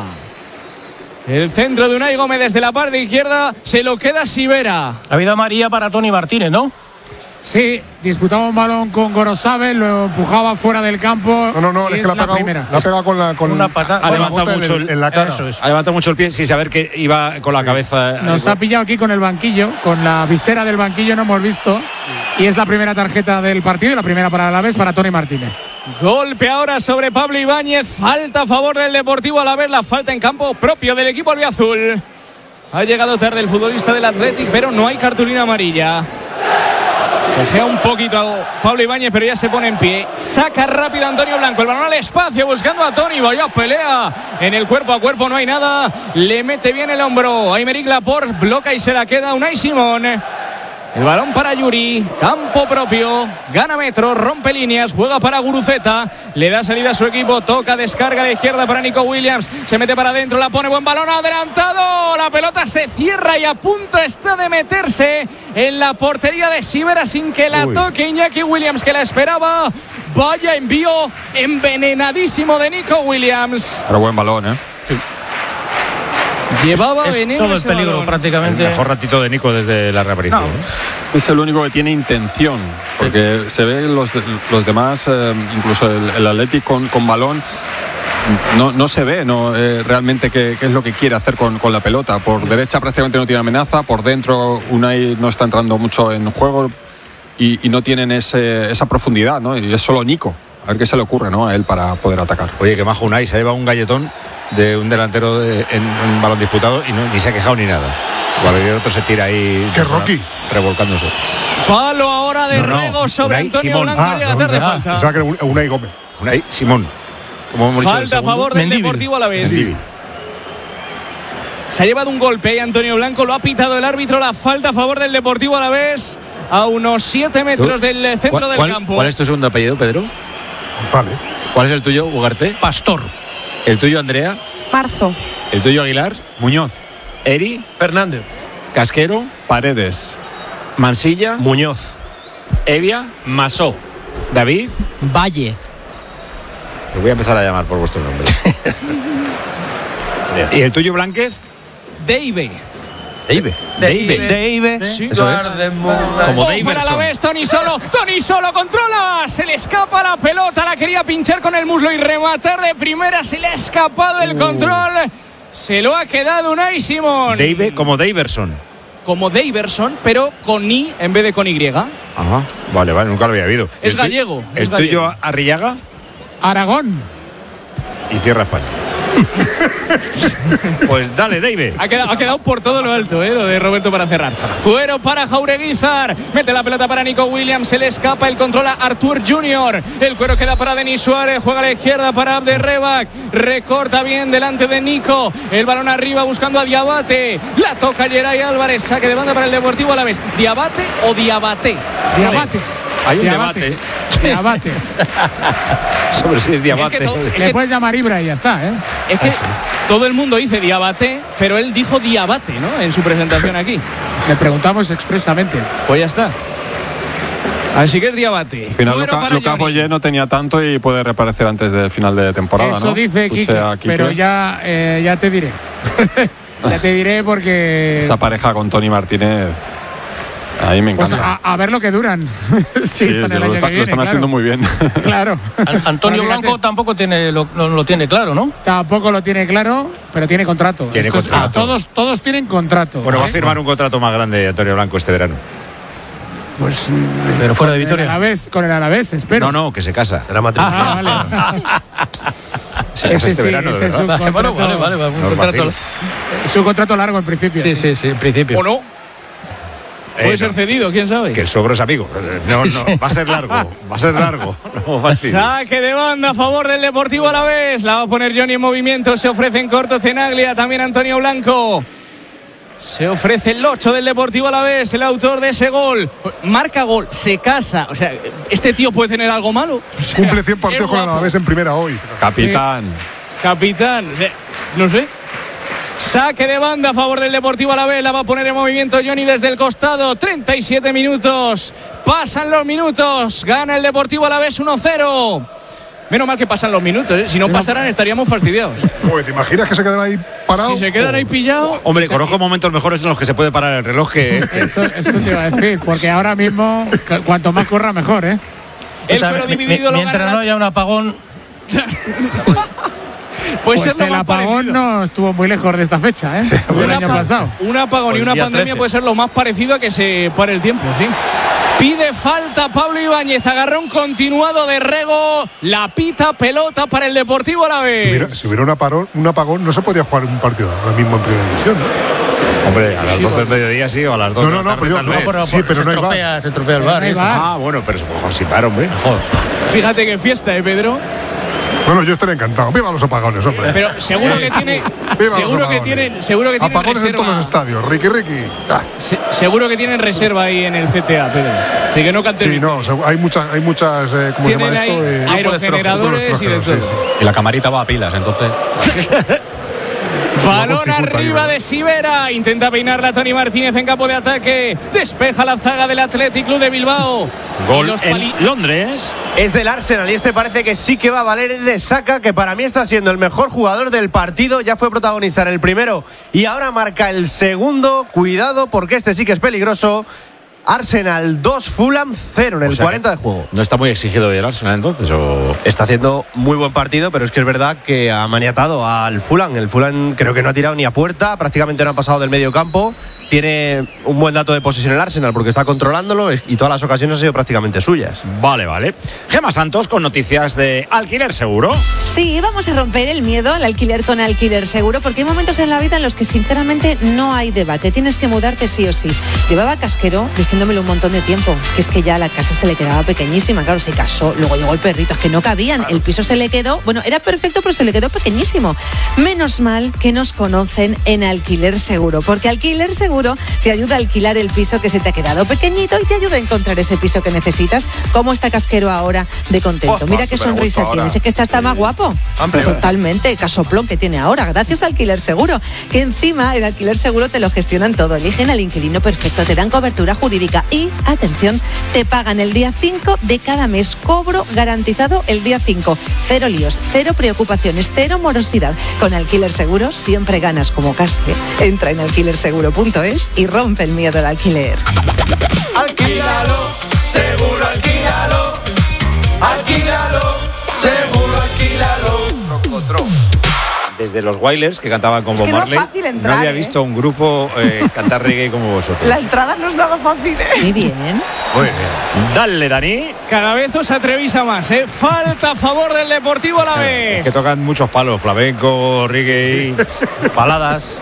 El centro de Unai Gómez desde la parte izquierda, se lo queda Sivera. Ha habido amarilla para Tony Martínez, ¿no? Sí, disputaba un balón con Gorosabel, lo empujaba fuera del campo. No, es que la ha pegado con una patada. Ha levantado mucho en la cara. Ha levantado mucho el pie sin saber que iba con la cabeza. Nos ha pillado aquí con el banquillo, con la visera del banquillo, no hemos visto. Y es la primera tarjeta del partido y la primera para Alavés, para Tony Martínez. Golpe ahora sobre Pablo Ibáñez, falta a favor del Deportivo Alavés, la falta en campo propio del equipo albiazul. Ha llegado tarde el futbolista del Athletic, pero no hay cartulina amarilla. Cogea un poquito a Pablo Ibáñez, pero ya se pone en pie. Saca rápido Antonio Blanco, el balón al espacio buscando a Tony. Vaya pelea en el cuerpo a cuerpo, no hay nada. Le mete bien el hombro. Aymeric Laporte bloca y se la queda Unai Simón. El balón para Yuri, campo propio, gana metro, rompe líneas, juega para Guruceta, le da salida a su equipo, toca, descarga a la izquierda para Nico Williams, se mete para adentro, la pone, buen balón adelantado, la pelota se cierra y a punto está de meterse en la portería de Sivera sin que la toque Iñaki Williams, que la esperaba. Vaya envío envenenadísimo de Nico Williams. Pero buen balón, ¿eh? Sí. Llevaba es veneno todo el peligro balón. prácticamente. El mejor ratito de Nico desde la reaparición. Es el único que tiene intención, porque se ve los demás, incluso el Atlético con balón, no se ve realmente qué es lo que quiere hacer con la pelota. Por derecha prácticamente no tiene amenaza, por dentro Unai no está entrando mucho en juego y no tienen esa profundidad, ¿no? Y es solo Nico. A ver qué se le ocurre, ¿no?, a él para poder atacar. Oye, que majo Unai, se ha llevado un galletón de un delantero en un balón disputado y ni se ha quejado ni nada. Igual el otro se tira ahí. ¡Qué Rocky! Revolcándose. Palo ahora de Rego sobre Unai Antonio Simón. Blanco. Llega tarde falta. O sea que Unai Gómez. Unai Simón. Como hemos dicho, Falta a favor del Deportivo Alavés. Se ha llevado un golpe ahí Antonio Blanco, lo ha pitado el árbitro, la falta a favor del Deportivo Alavés a unos 7 metros del centro del campo. ¿Cuál es tu segundo apellido, Pedro? González. ¿Cuál es el tuyo, Ugarte? Pastor. ¿El tuyo, Andrea? Marzo. ¿El tuyo, Aguilar? Muñoz. ¿Eri? Fernández. ¿Casquero? Paredes. ¿Mansilla? Muñoz. ¿Evia? Masó. ¿David? Valle. Os voy a empezar a llamar por vuestro nombre. ¿Y el tuyo, Blánquez? Deive. Deive. Sí. Eso es. Como Para la Daverson. vez, Tony Solo controla, se le escapa la pelota, la quería pinchar con el muslo y rematar de primera, se le ha escapado el control, se lo ha quedado Unai Simón. Como Daverson. Como Daverson, pero con I en vez de con Y. Ajá, vale, nunca lo había oído. Es gallego. ¿El tuyo, Arrillaga? Aragón. Y cierra España. Pues dale, David. Ha quedado por todo lo alto, lo de Roberto para cerrar. Cuero para Jaureguizar. Mete la pelota para Nico Williams. Se le escapa el control a Artur Junior. El cuero queda para Denis Suárez. Juega a la izquierda para Abderrebak. Recorta bien delante de Nico. El balón arriba buscando a Diabate. La toca Geray Álvarez. Saque de banda para el Deportivo Alavés. ¿Diabate o Diabate? Diabate. Hay un debate Diabate. sobre si es Diabate. Le puedes llamar Ibra y ya está, ¿eh? Es que todo el mundo dice Diabate, pero él dijo Diabate, ¿no? En su presentación aquí. Le preguntamos expresamente. Pues ya está. Así que es Diabate. Al final Cuero para Lucas Johnny. Boyé no tenía tanto y puede reaparecer antes del final de temporada. Eso ¿no? dice Escuché a Quique, pero ya te diré. Ya te diré porque... Esa pareja con Tony Martínez, a mí me Pues encanta. a ver lo que duran. Sí, están el año que lo viene, están claro. haciendo muy bien. Claro. Antonio Fíjate, Blanco tampoco lo tiene claro, ¿no? Tampoco lo tiene claro, pero tiene contrato. Tiene Estos- contrato. Todos tienen contrato. Bueno, va a ¿eh? firmar un contrato más grande Antonio Blanco este verano. Pues Pero fuera de Vitoria. Con el Alavés, espero. No, que se casa. Será matrimonio. Vale. Se casa este sí, verano, de ese es verdad. un Bueno, contrato, vale, un No os contrato. vacilo. es un contrato largo en principio. Sí, en principio. ¿O no? Puede ser cedido, quién sabe. Que el suegro es amigo. No, va a ser largo. Va a ser largo. No fácil. Saque de banda a favor del Deportivo Alavés. La va a poner Johnny en movimiento. Se ofrece en corto Zenaglia. También Antonio Blanco. Se ofrece el 8 del Deportivo Alavés, el autor de ese gol. Marca gol, se casa. O sea, ¿este tío puede tener algo malo? O sea, Cumple 100 partidos es con el guapo. Alavés en primera hoy. Capitán. Capitán, no sé. Saque de banda a favor del Deportivo Alavés. La va a poner en movimiento Johnny desde el costado. 37 minutos. Pasan los minutos. Gana el Deportivo Alavés 1-0. Menos mal que pasan los minutos, ¿eh? Si no pasaran estaríamos fastidiados. Joder, ¿te imaginas que se quedará ahí parado? Si se quedan ahí pillados. Hombre, conozco momentos mejores en los que se puede parar el reloj que este. Eso te iba a decir, porque ahora mismo, cuanto más corra, mejor, ¿eh? El O sea, cuero dividido lo mientras gana. no haya un apagón. Puede Pues ser lo el más apagón parecido. no estuvo muy lejos de esta fecha, ¿eh? El año pasado. Un apagón y O el una día pandemia 13. puede ser lo más parecido a que se pare el tiempo, sí. Pide falta Pablo Ibáñez, agarrón continuado de Rego, la pita pelota para el Deportivo Alavés. Si hubiera un apagón, no se podría jugar un partido ahora mismo en primera división, ¿no? Hombre, a las 12 del mediodía sí, o a las 2 de la tarde pero tal yo- vez. pero- Sí, pero se no hay estropea, se estropea el Pero bar. no hay eso. bar. Ah, bueno, pero mejor sin bar, hombre. Fíjate qué fiesta, Pedro. Bueno, yo estaría encantado. ¡Viva los apagones, hombre! Pero seguro que tiene, Viva los seguro que apagones. tienen Apagones en todos los reserva. estadios. Ricky. Ah, Seguro que tienen reserva ahí en el CTA, Pedro. Así que no canten. sí, no, hay muchas, ¿cómo se Tienen llama ahí esto? aerogeneradores y de todo. Sí, sí. Y la camarita va a pilas, entonces. Balón arriba de Sivera. Intenta peinarla Tony Martínez en campo de ataque. Despeja la zaga del Athletic Club de Bilbao. Gol en Londres. Es del Arsenal y este parece que sí que va a valer. Es de Saka, que para mí está siendo el mejor jugador del partido. Ya fue protagonista en el primero y ahora marca el segundo. Cuidado porque este sí que es peligroso. Arsenal 2, Fulham 0 en el 40 de juego. ¿No está muy exigido hoy el Arsenal entonces? ¿O? Está haciendo muy buen partido, pero es que es verdad que ha maniatado al Fulham. El Fulham creo que no ha tirado ni a puerta, prácticamente no ha pasado del medio campo. Tiene un buen dato de posesión el Arsenal porque está controlándolo y todas las ocasiones han sido prácticamente suyas. Vale. Gemma Santos con noticias de Alquiler Seguro. Sí, vamos a romper el miedo al alquiler con Alquiler Seguro, porque hay momentos en la vida en los que sinceramente no hay debate. Tienes que mudarte sí o sí. Llevaba Casquero diciéndomelo un montón de tiempo, que es que ya la casa se le quedaba pequeñísima. Claro, se casó, luego llegó el perrito, es que no cabían. El piso se le quedó, bueno, era perfecto, pero se le quedó pequeñísimo. Menos mal que nos conocen en Alquiler Seguro, porque Alquiler Seguro te ayuda a alquilar el piso que se te ha quedado pequeñito y te ayuda a encontrar ese piso que necesitas. ¿Cómo está Casquero ahora de contento? Mira qué sonrisa tiene. Es que está más guapo. Totalmente, casoplón que tiene ahora, gracias a Alquiler Seguro. Que encima en Alquiler Seguro te lo gestionan todo. Eligen al inquilino perfecto, te dan cobertura jurídica y, atención, te pagan el día 5 de cada mes. Cobro garantizado el día 5. Cero líos, cero preocupaciones, cero morosidad. Con Alquiler Seguro siempre ganas como Casque. Entra en alquilerseguro.es y rompe el miedo al alquiler. Alquílalo, seguro alquílalo. Alquílalo, seguro alquílalo. Desde los Wailers, que cantaban con Bob Marley, no es fácil entrar, no había visto un grupo cantar reggae como vosotros. La entrada no es nada fácil. Muy bien. Muy bien. Dale, Dani. Cada vez os atrevéis a más, ¿eh? Falta a favor del Deportivo Alavés. Es que tocan muchos palos, flamenco, reggae, baladas.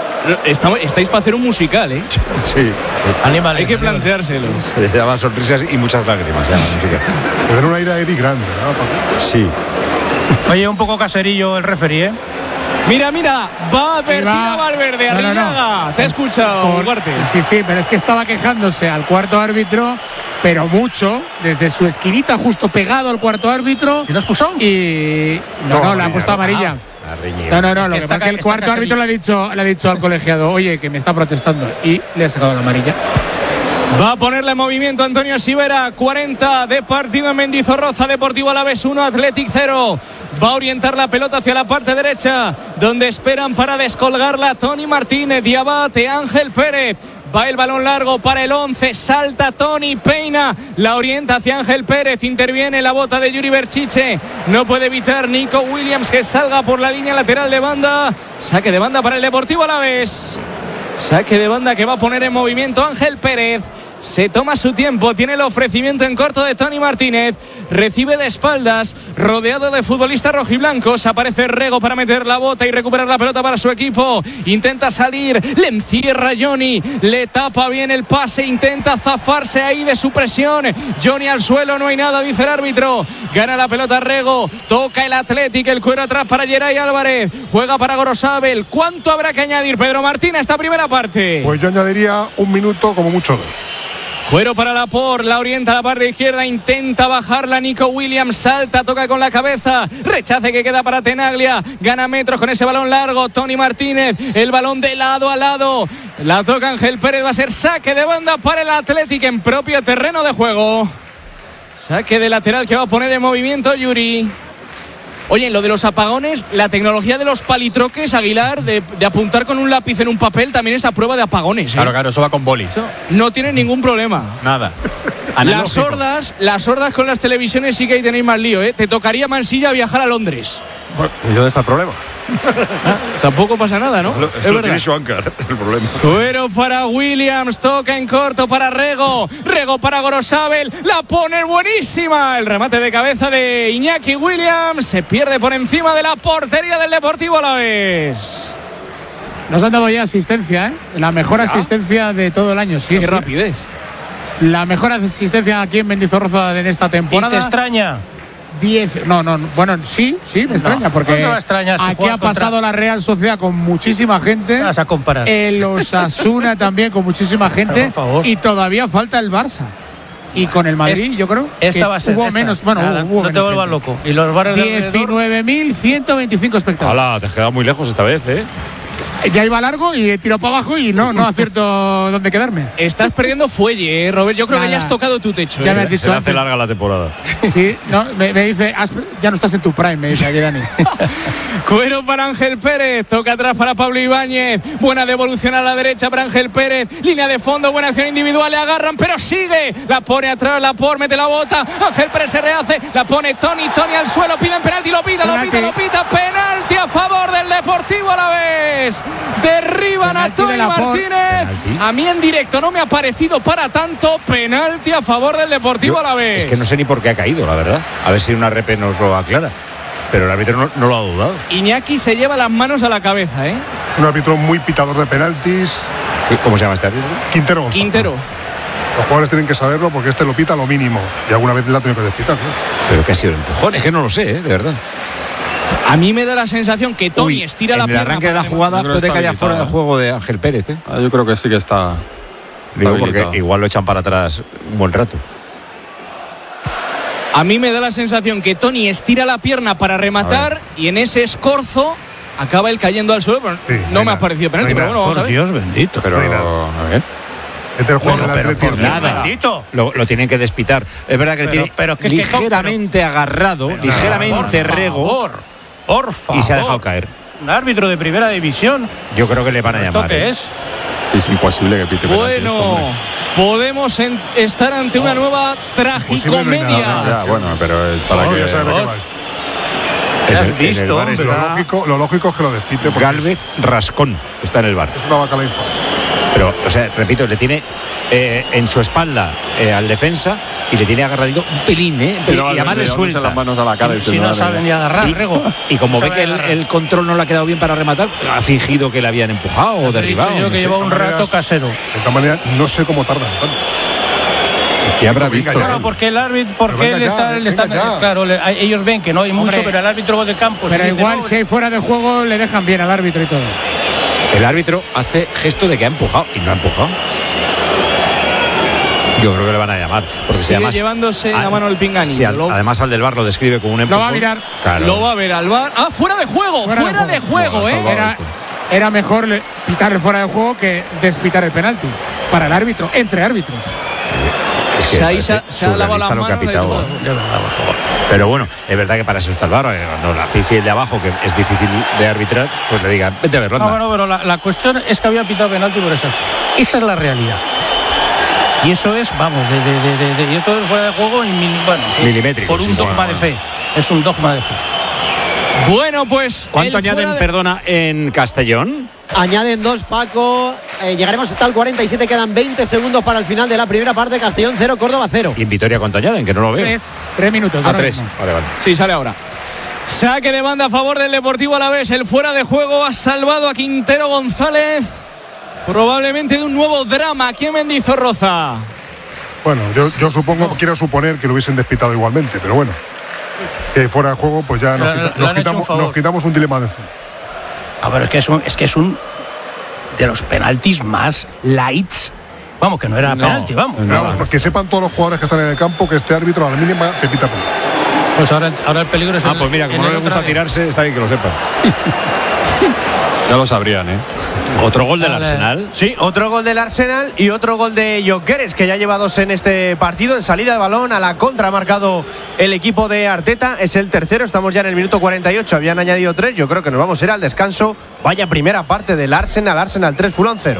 Estáis para hacer un musical, ¿eh? Sí. Animales. Hay que planteárselo. Se llaman sonrisas y muchas lágrimas. Pero un aire a Eddie grande, ¿no? Sí. Oye, un poco caserillo el referee, ¿eh? Mira, va a advertir a Valverde, Arrillaga. Te he escuchado, Ugarte. Sí, pero es que estaba quejándose al cuarto árbitro, pero mucho, desde su esquinita justo pegado al cuarto árbitro. ¿Y lo expulsó? Y no, le han puesto amarilla. No, lo que pasa es que el cuarto árbitro le ha dicho al colegiado, oye, que me está protestando, y le ha sacado la amarilla. Va a ponerle en movimiento Antonio Sivera. 40 de partido en Mendizorroza. Deportivo Alavés 1, Athletic 0. Va a orientar la pelota hacia la parte derecha, donde esperan para descolgarla Tony Martínez, Diabate, Ángel Pérez. Va el balón largo para el 11, salta Tony, peina, la orienta hacia Ángel Pérez, interviene la bota de Yuri Berchiche, no puede evitar Nico Williams que salga por la línea lateral de banda. Saque de banda para el Deportivo Alavés. Saque de banda que va a poner en movimiento Ángel Pérez. Se toma su tiempo, tiene el ofrecimiento en corto de Tony Martínez, recibe de espaldas, rodeado de futbolistas rojiblancos, aparece Rego para meter la bota y recuperar la pelota para su equipo, intenta salir, le encierra Johnny, le tapa bien el pase, intenta zafarse ahí de su presión, Johnny al suelo, no hay nada, dice el árbitro, gana la pelota Rego, toca el Athletic, el cuero atrás para Geray Álvarez, juega para Gorosabel. ¿Cuánto habrá que añadir, Pedro Martín, a esta primera parte? Pues yo añadiría un minuto, como mucho 2. Cuero para Laporte, la orienta a la parte izquierda, intenta bajarla Nico Williams, salta, toca con la cabeza, rechace que queda para Tenaglia, gana metros con ese balón largo, Tony Martínez, el balón de lado a lado, la toca Ángel Pérez, va a ser saque de banda para el Athletic en propio terreno de juego. Saque de lateral que va a poner en movimiento Yuri. Oye, en lo de los apagones, la tecnología de los palitroques, Aguilar, de apuntar con un lápiz en un papel, también es a prueba de apagones, ¿eh? Claro, eso va con boli. No tienen ningún problema. Nada. Las sordas con las televisiones sí que ahí tenéis más lío, ¿eh? Te tocaría Mansilla viajar a Londres. ¿Y dónde está el problema? Tampoco pasa nada, ¿no? Es verdad. Tiene Schwankar, el problema. Cuero para Williams, toca en corto para Rego para Gorosabel, la pone buenísima, el remate de cabeza de Iñaki Williams, se pierde por encima de la portería del Deportivo Alavés. Nos han dado ya asistencia, ¿eh? La mejor asistencia de todo el año. Sí, qué rapidez. La mejor asistencia aquí en Mendizorroza en esta temporada. ¿Y te extraña? 10, bueno, sí, me extraña, porque no me extraña, aquí ha pasado la Real Sociedad con muchísima gente. Vas a comparar. El Osasuna también con muchísima gente. Y todavía falta el Barça. Y con el Madrid, yo creo esta va a ser, hubo menos, hubo no menos te vuelvas loco. Y los bares 19.125 espectadores. Hola, te has quedado muy lejos esta vez, ¿eh? Ya iba largo y tiro para abajo y no acierto dónde quedarme. Estás perdiendo fuelle, Robert. Yo creo que ya has tocado tu techo. Ya me has dicho se le hace larga la temporada. Sí, no, me dice, ya no estás en tu prime, me dice aquí Dani. Cuero para Ángel Pérez, toca atrás para Pablo Ibáñez, buena devolución a la derecha para Ángel Pérez, línea de fondo, buena acción individual, le agarran, pero sigue, la pone atrás, mete la bota, Ángel Pérez se rehace, la pone Tony al suelo, piden penalti, lo pita, penalti a favor del Deportivo Alavés, derriban a Tony Martínez, a mí en directo no me ha parecido para tanto, penalti a favor del Deportivo Alavés. Es que no sé ni por qué ha caído, la verdad, a ver si una repe nos lo aclara. Pero el árbitro no lo ha dudado. Iñaki se lleva las manos a la cabeza, ¿eh? Un árbitro muy pitador de penaltis. ¿Cómo se llama este árbitro? Quintero. Los jugadores tienen que saberlo porque este lo pita lo mínimo. Y alguna vez la ha tenido que despitar, ¿no? Pero que ha sido empujón, es que no lo sé, de verdad. A mí me da la sensación que Tony estira la pierna. En el arranque de la jugada puede que haya fuera de juego de Ángel Pérez, ¿eh? Yo creo que sí que está. Digo porque igual lo echan para atrás un buen rato. A mí me da la sensación que Tony estira la pierna para rematar y en ese escorzo acaba él cayendo al suelo. Pero sí, no me ha parecido penalti, pero bueno, vamos a ver. Dios bendito. Pero, a ver. Nada. Lo tienen que despitar. Es verdad que tiene ligeramente agarrado, ligeramente rego. Por favor. Y se ha dejado caer. Un árbitro de primera división. Yo creo que le van a llamar. ¿Esto qué es? Es imposible que pite penalti. Bueno, podemos estar ante una nueva tragicomedia. Ya, bueno, pero es para que... ¿Has visto? Lo lógico es que lo despite. Gálvez Rascón está en el bar. Es una vaca la infame. Pero, o sea, repito, le tiene en su espalda al defensa y le tiene agarradito un pelín, y además le suelta las manos a la cara. Si no saben ni agarrar, Rego. Y como ve que el control no le ha quedado bien para rematar, ha fingido que le habían empujado o derribado. Yo que lleva un rato casero. De todas maneras, no sé cómo tardan tanto. ¿Qué habrá visto? Claro, porque el árbitro, porque le está claro, ellos ven que no hay mucho, pero el árbitro de campo. Pero igual si hay fuera de juego le dejan bien al árbitro y todo. El árbitro hace gesto de que ha empujado y no ha empujado. Yo creo que le van a llamar. Porque sigue además, llevándose la mano el Pingani. Si además al del bar lo describe como un empujón. Lo va a mirar. Claro. Lo va a ver al bar. Fuera de juego. Fuera de juego, Era mejor pitarle fuera de juego que despitar el penalti. Para el árbitro, entre árbitros. Es que se ha lavado las manos. Pero bueno, es verdad que para eso está el bar. Cuando la pifie de abajo, que es difícil de arbitrar, pues le diga, vete a verlo. No, pero la cuestión es que había pitado penalti por eso. Esa es la realidad. Y eso es, vamos, y esto es fuera de juego milimétrico. Por un dogma de fe. Es un dogma de fe. Bueno, pues. ¿Cuánto añaden, perdona, en Castellón? Añaden 2, Paco. Llegaremos hasta el 47, quedan 20 segundos para el final de la primera parte. Castellón 0, Córdoba 0. ¿Y en Vitoria cuánto añaden? Que no lo veo. 3 minutos. 3. Vale. Sí, sale ahora. Saque de banda a favor del Deportivo Alavés. El fuera de juego ha salvado a Quintero González. Probablemente de un nuevo drama aquí en Mendizorroza. Bueno, yo supongo, quiero suponer que lo hubiesen despitado igualmente, pero bueno. Que fuera de juego, pues ya nos quitamos un dilema de encima. A ver, es que es un de los penaltis más lights. Vamos, que no era penalti, vamos. Porque sepan todos los jugadores que están en el campo que este árbitro a la mínima te pita penalti. Pues ahora el peligro es pues mira, como no le gusta tirarse, está bien que lo sepan. Ya lo sabrían, ¿eh? Otro gol del Arsenal. Sí, otro gol del Arsenal y otro gol de Gyökeres, que ya lleva 2 en este partido. En salida de balón a la contra ha marcado el equipo de Arteta. Es el tercero, estamos ya en el minuto 48. Habían añadido 3. Yo creo que nos vamos a ir al descanso. Vaya primera parte del Arsenal 3, Fulham 0.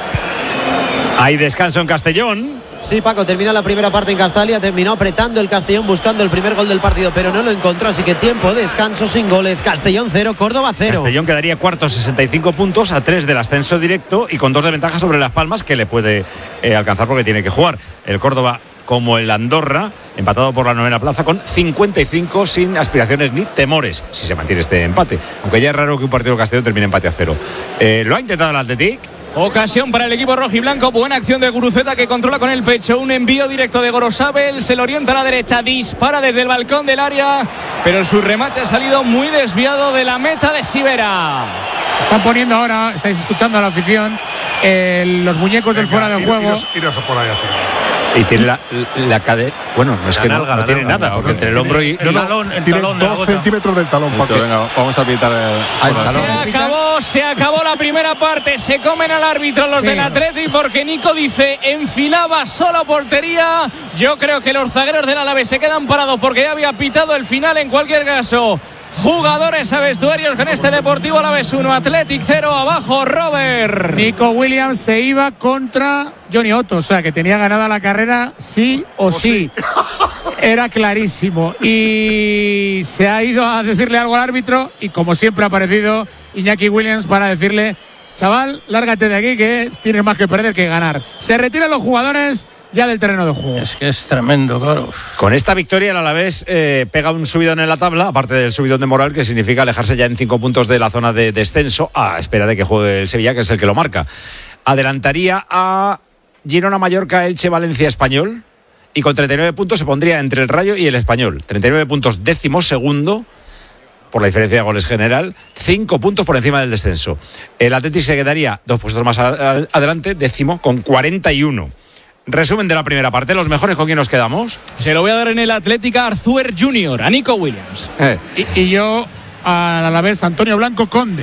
Hay descanso en Castellón. Sí, Paco, termina la primera parte en Castalia, terminó apretando el Castellón buscando el primer gol del partido, pero no lo encontró, así que tiempo de descanso sin goles. Castellón 0, Córdoba 0. Castellón quedaría cuarto, 65 puntos, a 3 del ascenso directo y con 2 de ventaja sobre Las Palmas, que le puede alcanzar porque tiene que jugar. El Córdoba, como el Andorra, empatado por la 9ª plaza con 55, sin aspiraciones ni temores, si se mantiene este empate. Aunque ya es raro que un partido de Castellón termine empate a 0. Lo ha intentado el Athletic. Ocasión para el equipo rojiblanco, buena acción de Guruceta que controla con el pecho, un envío directo de Gorosabel, se lo orienta a la derecha, dispara desde el balcón del área, pero su remate ha salido muy desviado de la meta de Sivera. Están poniendo ahora, estáis escuchando a la afición, los muñecos del fuera de juego. Iros por ahí Y tiene la cadera. Bueno, no es que no tiene nada, porque entre el hombro y. Tiene 2 centímetros del talón. Venga, vamos a pitar Se acabó la primera parte. Se comen al árbitro los del Athletic porque Nico dice enfilaba solo portería. Yo creo que los zagueros del Alavés se quedan parados porque ya había pitado el final. En cualquier caso, jugadores a vestuarios con este Deportivo Alavés 1, Athletic 0, abajo Robert. Nico Williams se iba contra Johnny Otto, o sea que tenía ganada la carrera sí o sí. Era clarísimo. Y se ha ido a decirle algo al árbitro y como siempre ha aparecido Iñaki Williams para decirle: chaval, lárgate de aquí que tienes más que perder que ganar. Se retiran los jugadores ya del terreno de juego. Es que es tremendo, claro. Con esta victoria el Alavés pega un subidón en la tabla, aparte del subidón de moral, que significa alejarse ya en 5 puntos de la zona de descenso, a espera de que juegue el Sevilla, que es el que lo marca. Adelantaría a Girona, Mallorca, Elche, Valencia, Español, y con 39 puntos se pondría entre el Rayo y el Español. 39 puntos, 12º por la diferencia de goles general, 5 puntos por encima del descenso. El Athletic se quedaría 2 puestos más adelante, 10º, con 41. Resumen de la primera parte, los mejores, ¿con quién nos quedamos? Se lo voy a dar en el Atlética a Arzuer Jr., a Nico Williams. Y yo a la vez Antonio Blanco Conde.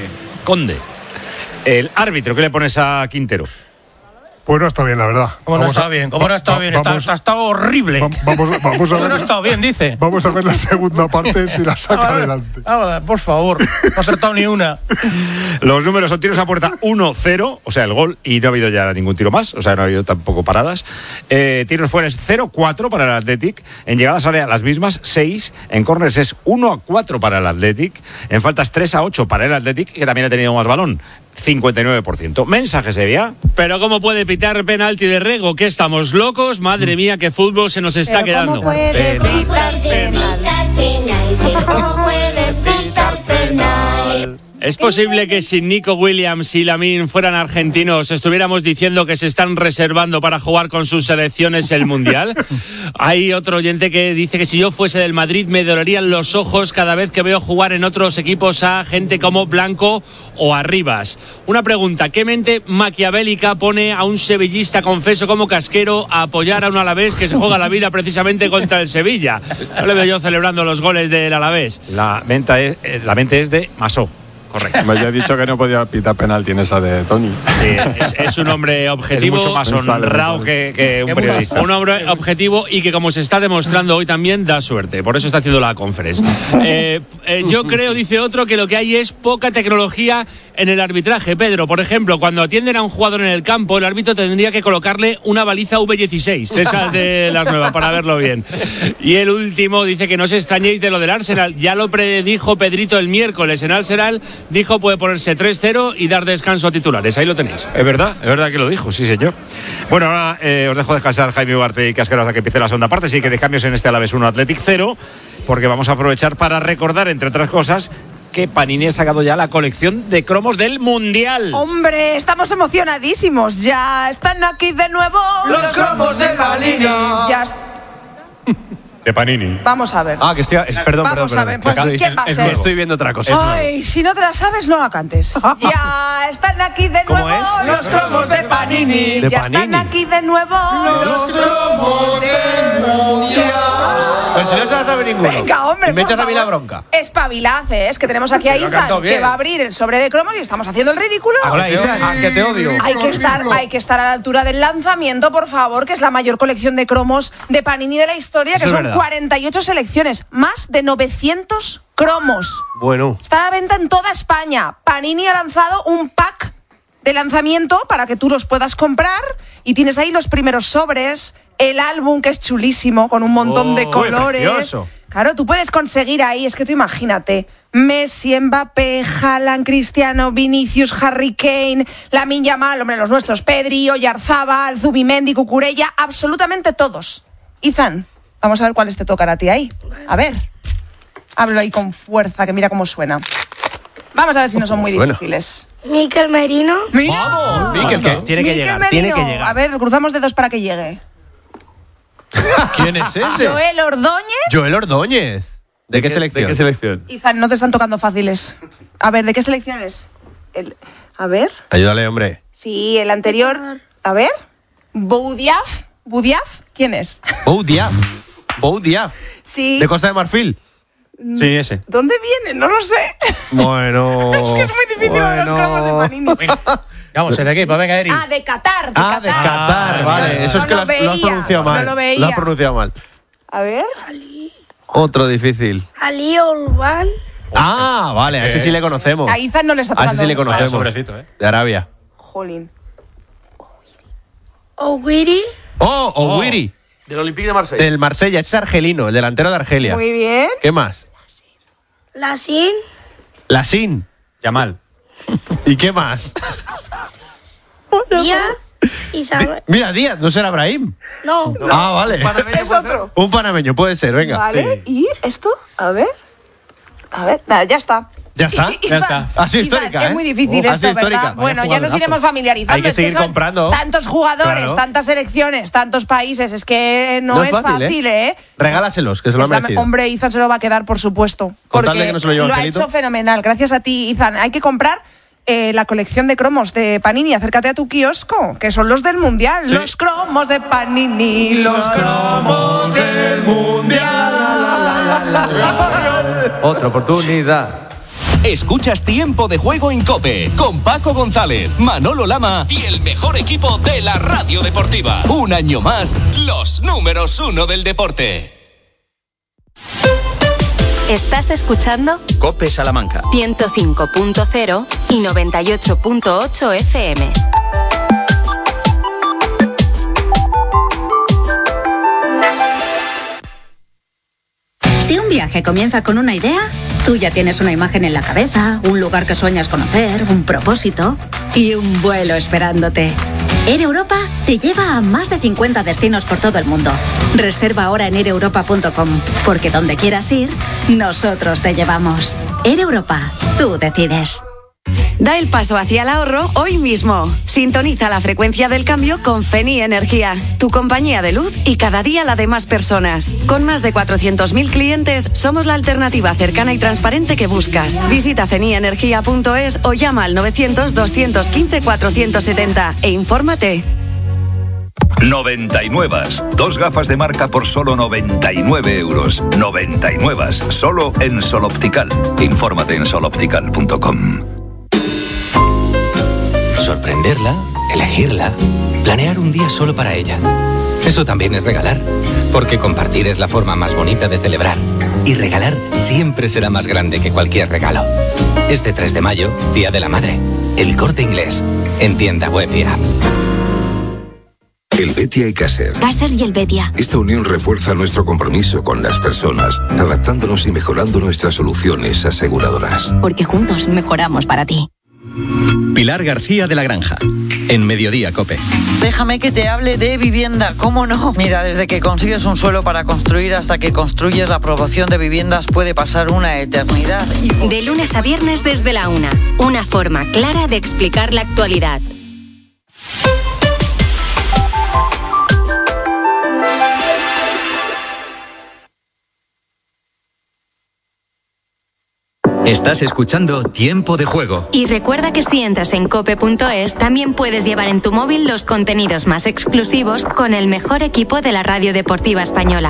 El árbitro, ¿qué le pones a Quintero? Pues no está bien, la verdad. ¿Cómo no está bien? ¿Cómo no está bien? Ha estado horrible. Vamos a ver. No ha estado bien, dice. Vamos a ver la segunda parte si la saca adelante. Por favor, no ha acertado ni una. Los números son tiros a puerta 1-0, o sea, el gol, y no ha habido ya ningún tiro más, o sea, no ha habido tampoco paradas. Tiros fuera es 0-4 para el Athletic. En llegadas a área las mismas, 6. En córners es 1-4 para el Athletic. En faltas 3-8 para el Athletic, que también ha tenido más balón. 59%. Mensaje, Sevilla. Pero ¿cómo puede pitar penalti de Rego? ¿Qué estamos locos? Madre mía, qué fútbol se nos está quedando. ¿Cómo puede pitar penal? ¿Cómo puede pitar penal? ¿Es posible que si Nico Williams y Lamine fueran argentinos estuviéramos diciendo que se están reservando para jugar con sus selecciones el Mundial? Hay otro oyente que dice que si yo fuese del Madrid me dolerían los ojos cada vez que veo jugar en otros equipos a gente como Blanco o Arribas. Una pregunta, ¿qué mente maquiavélica pone a un sevillista confeso como Casquero a apoyar a un Alavés que se juega la vida precisamente contra el Sevilla? No le veo yo celebrando los goles del Alavés. La mente es de Masó. Correcto. Me había dicho que no podía pitar penalti en esa de Tony. Sí, es un hombre objetivo. Es mucho más honrado que un periodista. Un hombre objetivo y que, como se está demostrando hoy, también da suerte. Por eso está haciendo la conferencia. Yo creo, dice otro, que lo que hay es poca tecnología en el arbitraje. Pedro, por ejemplo, cuando atienden a un jugador en el campo, el árbitro tendría que colocarle una baliza V16, de esas de las nuevas, para verlo bien. Y el último dice que no os extrañéis de lo del Arsenal. Ya lo predijo Pedrito el miércoles. En Arsenal dijo puede ponerse 3-0 y dar descanso a titulares. Ahí lo tenéis. Es verdad que lo dijo, sí señor. Bueno, ahora os dejo descansar Jaime Ugarte y Casquero hasta que empiece la segunda parte. Si queréis cambios en este Alavés 1 Athletic 0, porque vamos a aprovechar para recordar, entre otras cosas, que Panini ha sacado ya la colección de cromos del Mundial. Hombre, estamos emocionadísimos. Ya están aquí de nuevo los cromos de Panini. Ya de Panini. Vamos a ver. Que estoy. Perdón. Vamos a ver, pues, ¿quién va a ser? Estoy viendo otra cosa. Ay, si no te la sabes, no la cantes. Ya están aquí de nuevo los cromos de Panini. Ya están aquí de nuevo los cromos del Mundial. Pero si no se la sabe ninguno. Venga, hombre, me echas a mí la bronca. Espabilad, es que tenemos aquí a Izan, que va a abrir el sobre de cromos y estamos haciendo el ridículo. Hola, Izan, que te odio. Hay que estar a la altura del lanzamiento, por favor, que es la mayor colección de cromos de Panini de la historia, que son 48 selecciones, más de 900 cromos. Bueno. Está a la venta en toda España. Panini ha lanzado un pack de lanzamiento para que tú los puedas comprar y tienes ahí los primeros sobres, el álbum que es chulísimo con un montón de colores. Precioso. Claro, tú puedes conseguir ahí, es que tú imagínate, Messi, Mbappé, Haaland, Cristiano, Vinicius, Harry Kane, Lamine Yamal, hombre, los nuestros, Pedri, Oyarzabal, Zubimendi, Cucurella, absolutamente todos. Izan, vamos a ver cuáles te tocan a ti ahí. A ver, hablo ahí con fuerza, que mira cómo suena. Vamos a ver si no son muy difíciles. Mikel Merino. ¡Mira! Mikel, tiene que llegar. A ver, cruzamos dedos para que llegue. ¿Quién es ese? Joel Ordóñez. Joel Ordóñez. ¿De qué selección? Izan, no te están tocando fáciles. A ver, ¿de qué selección es? A ver. Ayúdale, hombre. Sí, el anterior. A ver. Budiaf. ¿Quién es? Bou Diab. Bou Diab. Sí. ¿De Costa de Marfil? Sí, ese. ¿Dónde viene? No lo sé. Bueno. Es que es muy difícil lo de los cromos de Panini. Vamos, el equipo, venga, Eri. De Qatar. De Qatar, vale. Eso es que lo has pronunciado mal. No lo veía. Lo has pronunciado mal. A ver. Otro difícil. Ali Olban. Ah, vale, a ese sí le conocemos. A Izan no le está A ese tocando. sí le conocemos. Sobrecito, De Arabia. Jolín. Owiri. Owiri. Del Olympique de Marsella. Del Marsella, ese es argelino, el delantero de Argelia. Muy bien. ¿Qué más? Lasin. Lasin. Yamal. ¿Y qué más? Díaz. Isabel. Mira, Díaz, no será Brahim. No. Ah, vale. Es otro. Un panameño, puede ser, venga. Vale. ¿Y esto? A ver. Nada, ya está. Ya está. Ya está. Así histórica, Es muy difícil esto, ¿verdad? Bueno, ya nos iremos familiarizando. Hay que Es seguir son comprando. Tantos jugadores, Claro. tantas selecciones, tantos países. Es que no es fácil, ¿eh? Regálaselos, que se lo han merecido. Hombre, Izan se lo va a quedar, por supuesto. Con tal Porque de que no se lo lleve ha Angelito. hecho fenomenal. Gracias a ti, Izan. Hay que comprar la colección de cromos de Panini. Acércate a tu kiosco, que son los del Mundial. Sí. Los cromos de Panini, los cromos del Mundial. Otra oportunidad. Escuchas Tiempo de Juego en COPE con Paco González, Manolo Lama y el mejor equipo de la radio deportiva. Un año más, los números 1 del deporte. Estás escuchando COPE Salamanca 105.0 y 98.8 FM. Si un viaje comienza con una idea, tú ya tienes una imagen en la cabeza, un lugar que sueñas conocer, un propósito y un vuelo esperándote. Air Europa te lleva a más de 50 destinos por todo el mundo. Reserva ahora en aireuropa.com, porque donde quieras ir, nosotros te llevamos. Air Europa, tú decides. Da el paso hacia el ahorro hoy mismo. Sintoniza la frecuencia del cambio con Feni Energía, tu compañía de luz y cada día la de más personas. Con más de 400.000 clientes, somos la alternativa cercana y transparente que buscas. Visita fenienergia.es o llama al 900-215-470 e infórmate. 99. Dos gafas de marca por solo 99 euros. 99. Solo en Sol Optical. Infórmate en soloptical.com. Sorprenderla, elegirla, planear un día solo para ella. Eso también es regalar, porque compartir es la forma más bonita de celebrar. Y regalar siempre será más grande que cualquier regalo. Este 3 de mayo, Día de la Madre. El Corte Inglés, en tienda web y app. El Betia y Caser. Caser y el Betia. Esta unión refuerza nuestro compromiso con las personas, adaptándonos y mejorando nuestras soluciones aseguradoras. Porque juntos mejoramos para ti. Pilar García de la Granja, en Mediodía COPE. Déjame que te hable de vivienda, ¿cómo no? Mira, desde que consigues un suelo para construir hasta que construyes la aprobación de viviendas puede pasar una eternidad. De lunes a viernes desde la 1. Una forma clara de explicar la actualidad. Estás escuchando Tiempo de Juego. Y recuerda que si entras en cope.es también puedes llevar en tu móvil los contenidos más exclusivos con el mejor equipo de la radio deportiva española.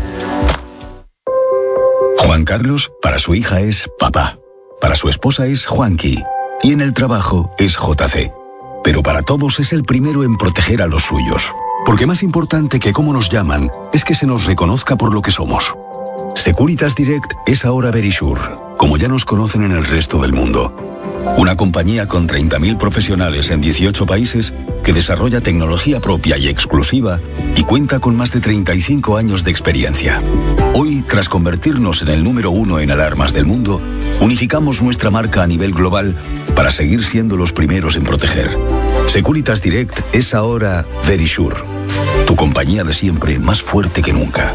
Juan Carlos, para su hija es papá. Para su esposa es Juanqui. Y en el trabajo es JC. Pero para todos es el primero en proteger a los suyos. Porque más importante que cómo nos llaman es que se nos reconozca por lo que somos. Securitas Direct es ahora Verisure, como ya nos conocen en el resto del mundo. Una compañía con 30.000 profesionales en 18 países que desarrolla tecnología propia y exclusiva y cuenta con más de 35 años de experiencia. Hoy, tras convertirnos en el número 1 en alarmas del mundo, unificamos nuestra marca a nivel global para seguir siendo los primeros en proteger. Securitas Direct es ahora Verisure, tu compañía de siempre más fuerte que nunca.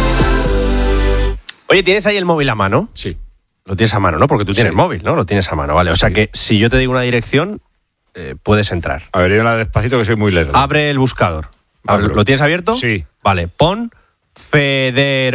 Oye, ¿tienes ahí el móvil a mano? Sí. Lo tienes a mano, ¿no? Porque tú tienes móvil, ¿no? Lo tienes a mano, vale. O sea que si yo te digo una dirección, puedes entrar. A ver, dímela despacito que soy muy lerdo. Abre el buscador. ¿Lo tienes abierto? Sí. Vale, pon Federo.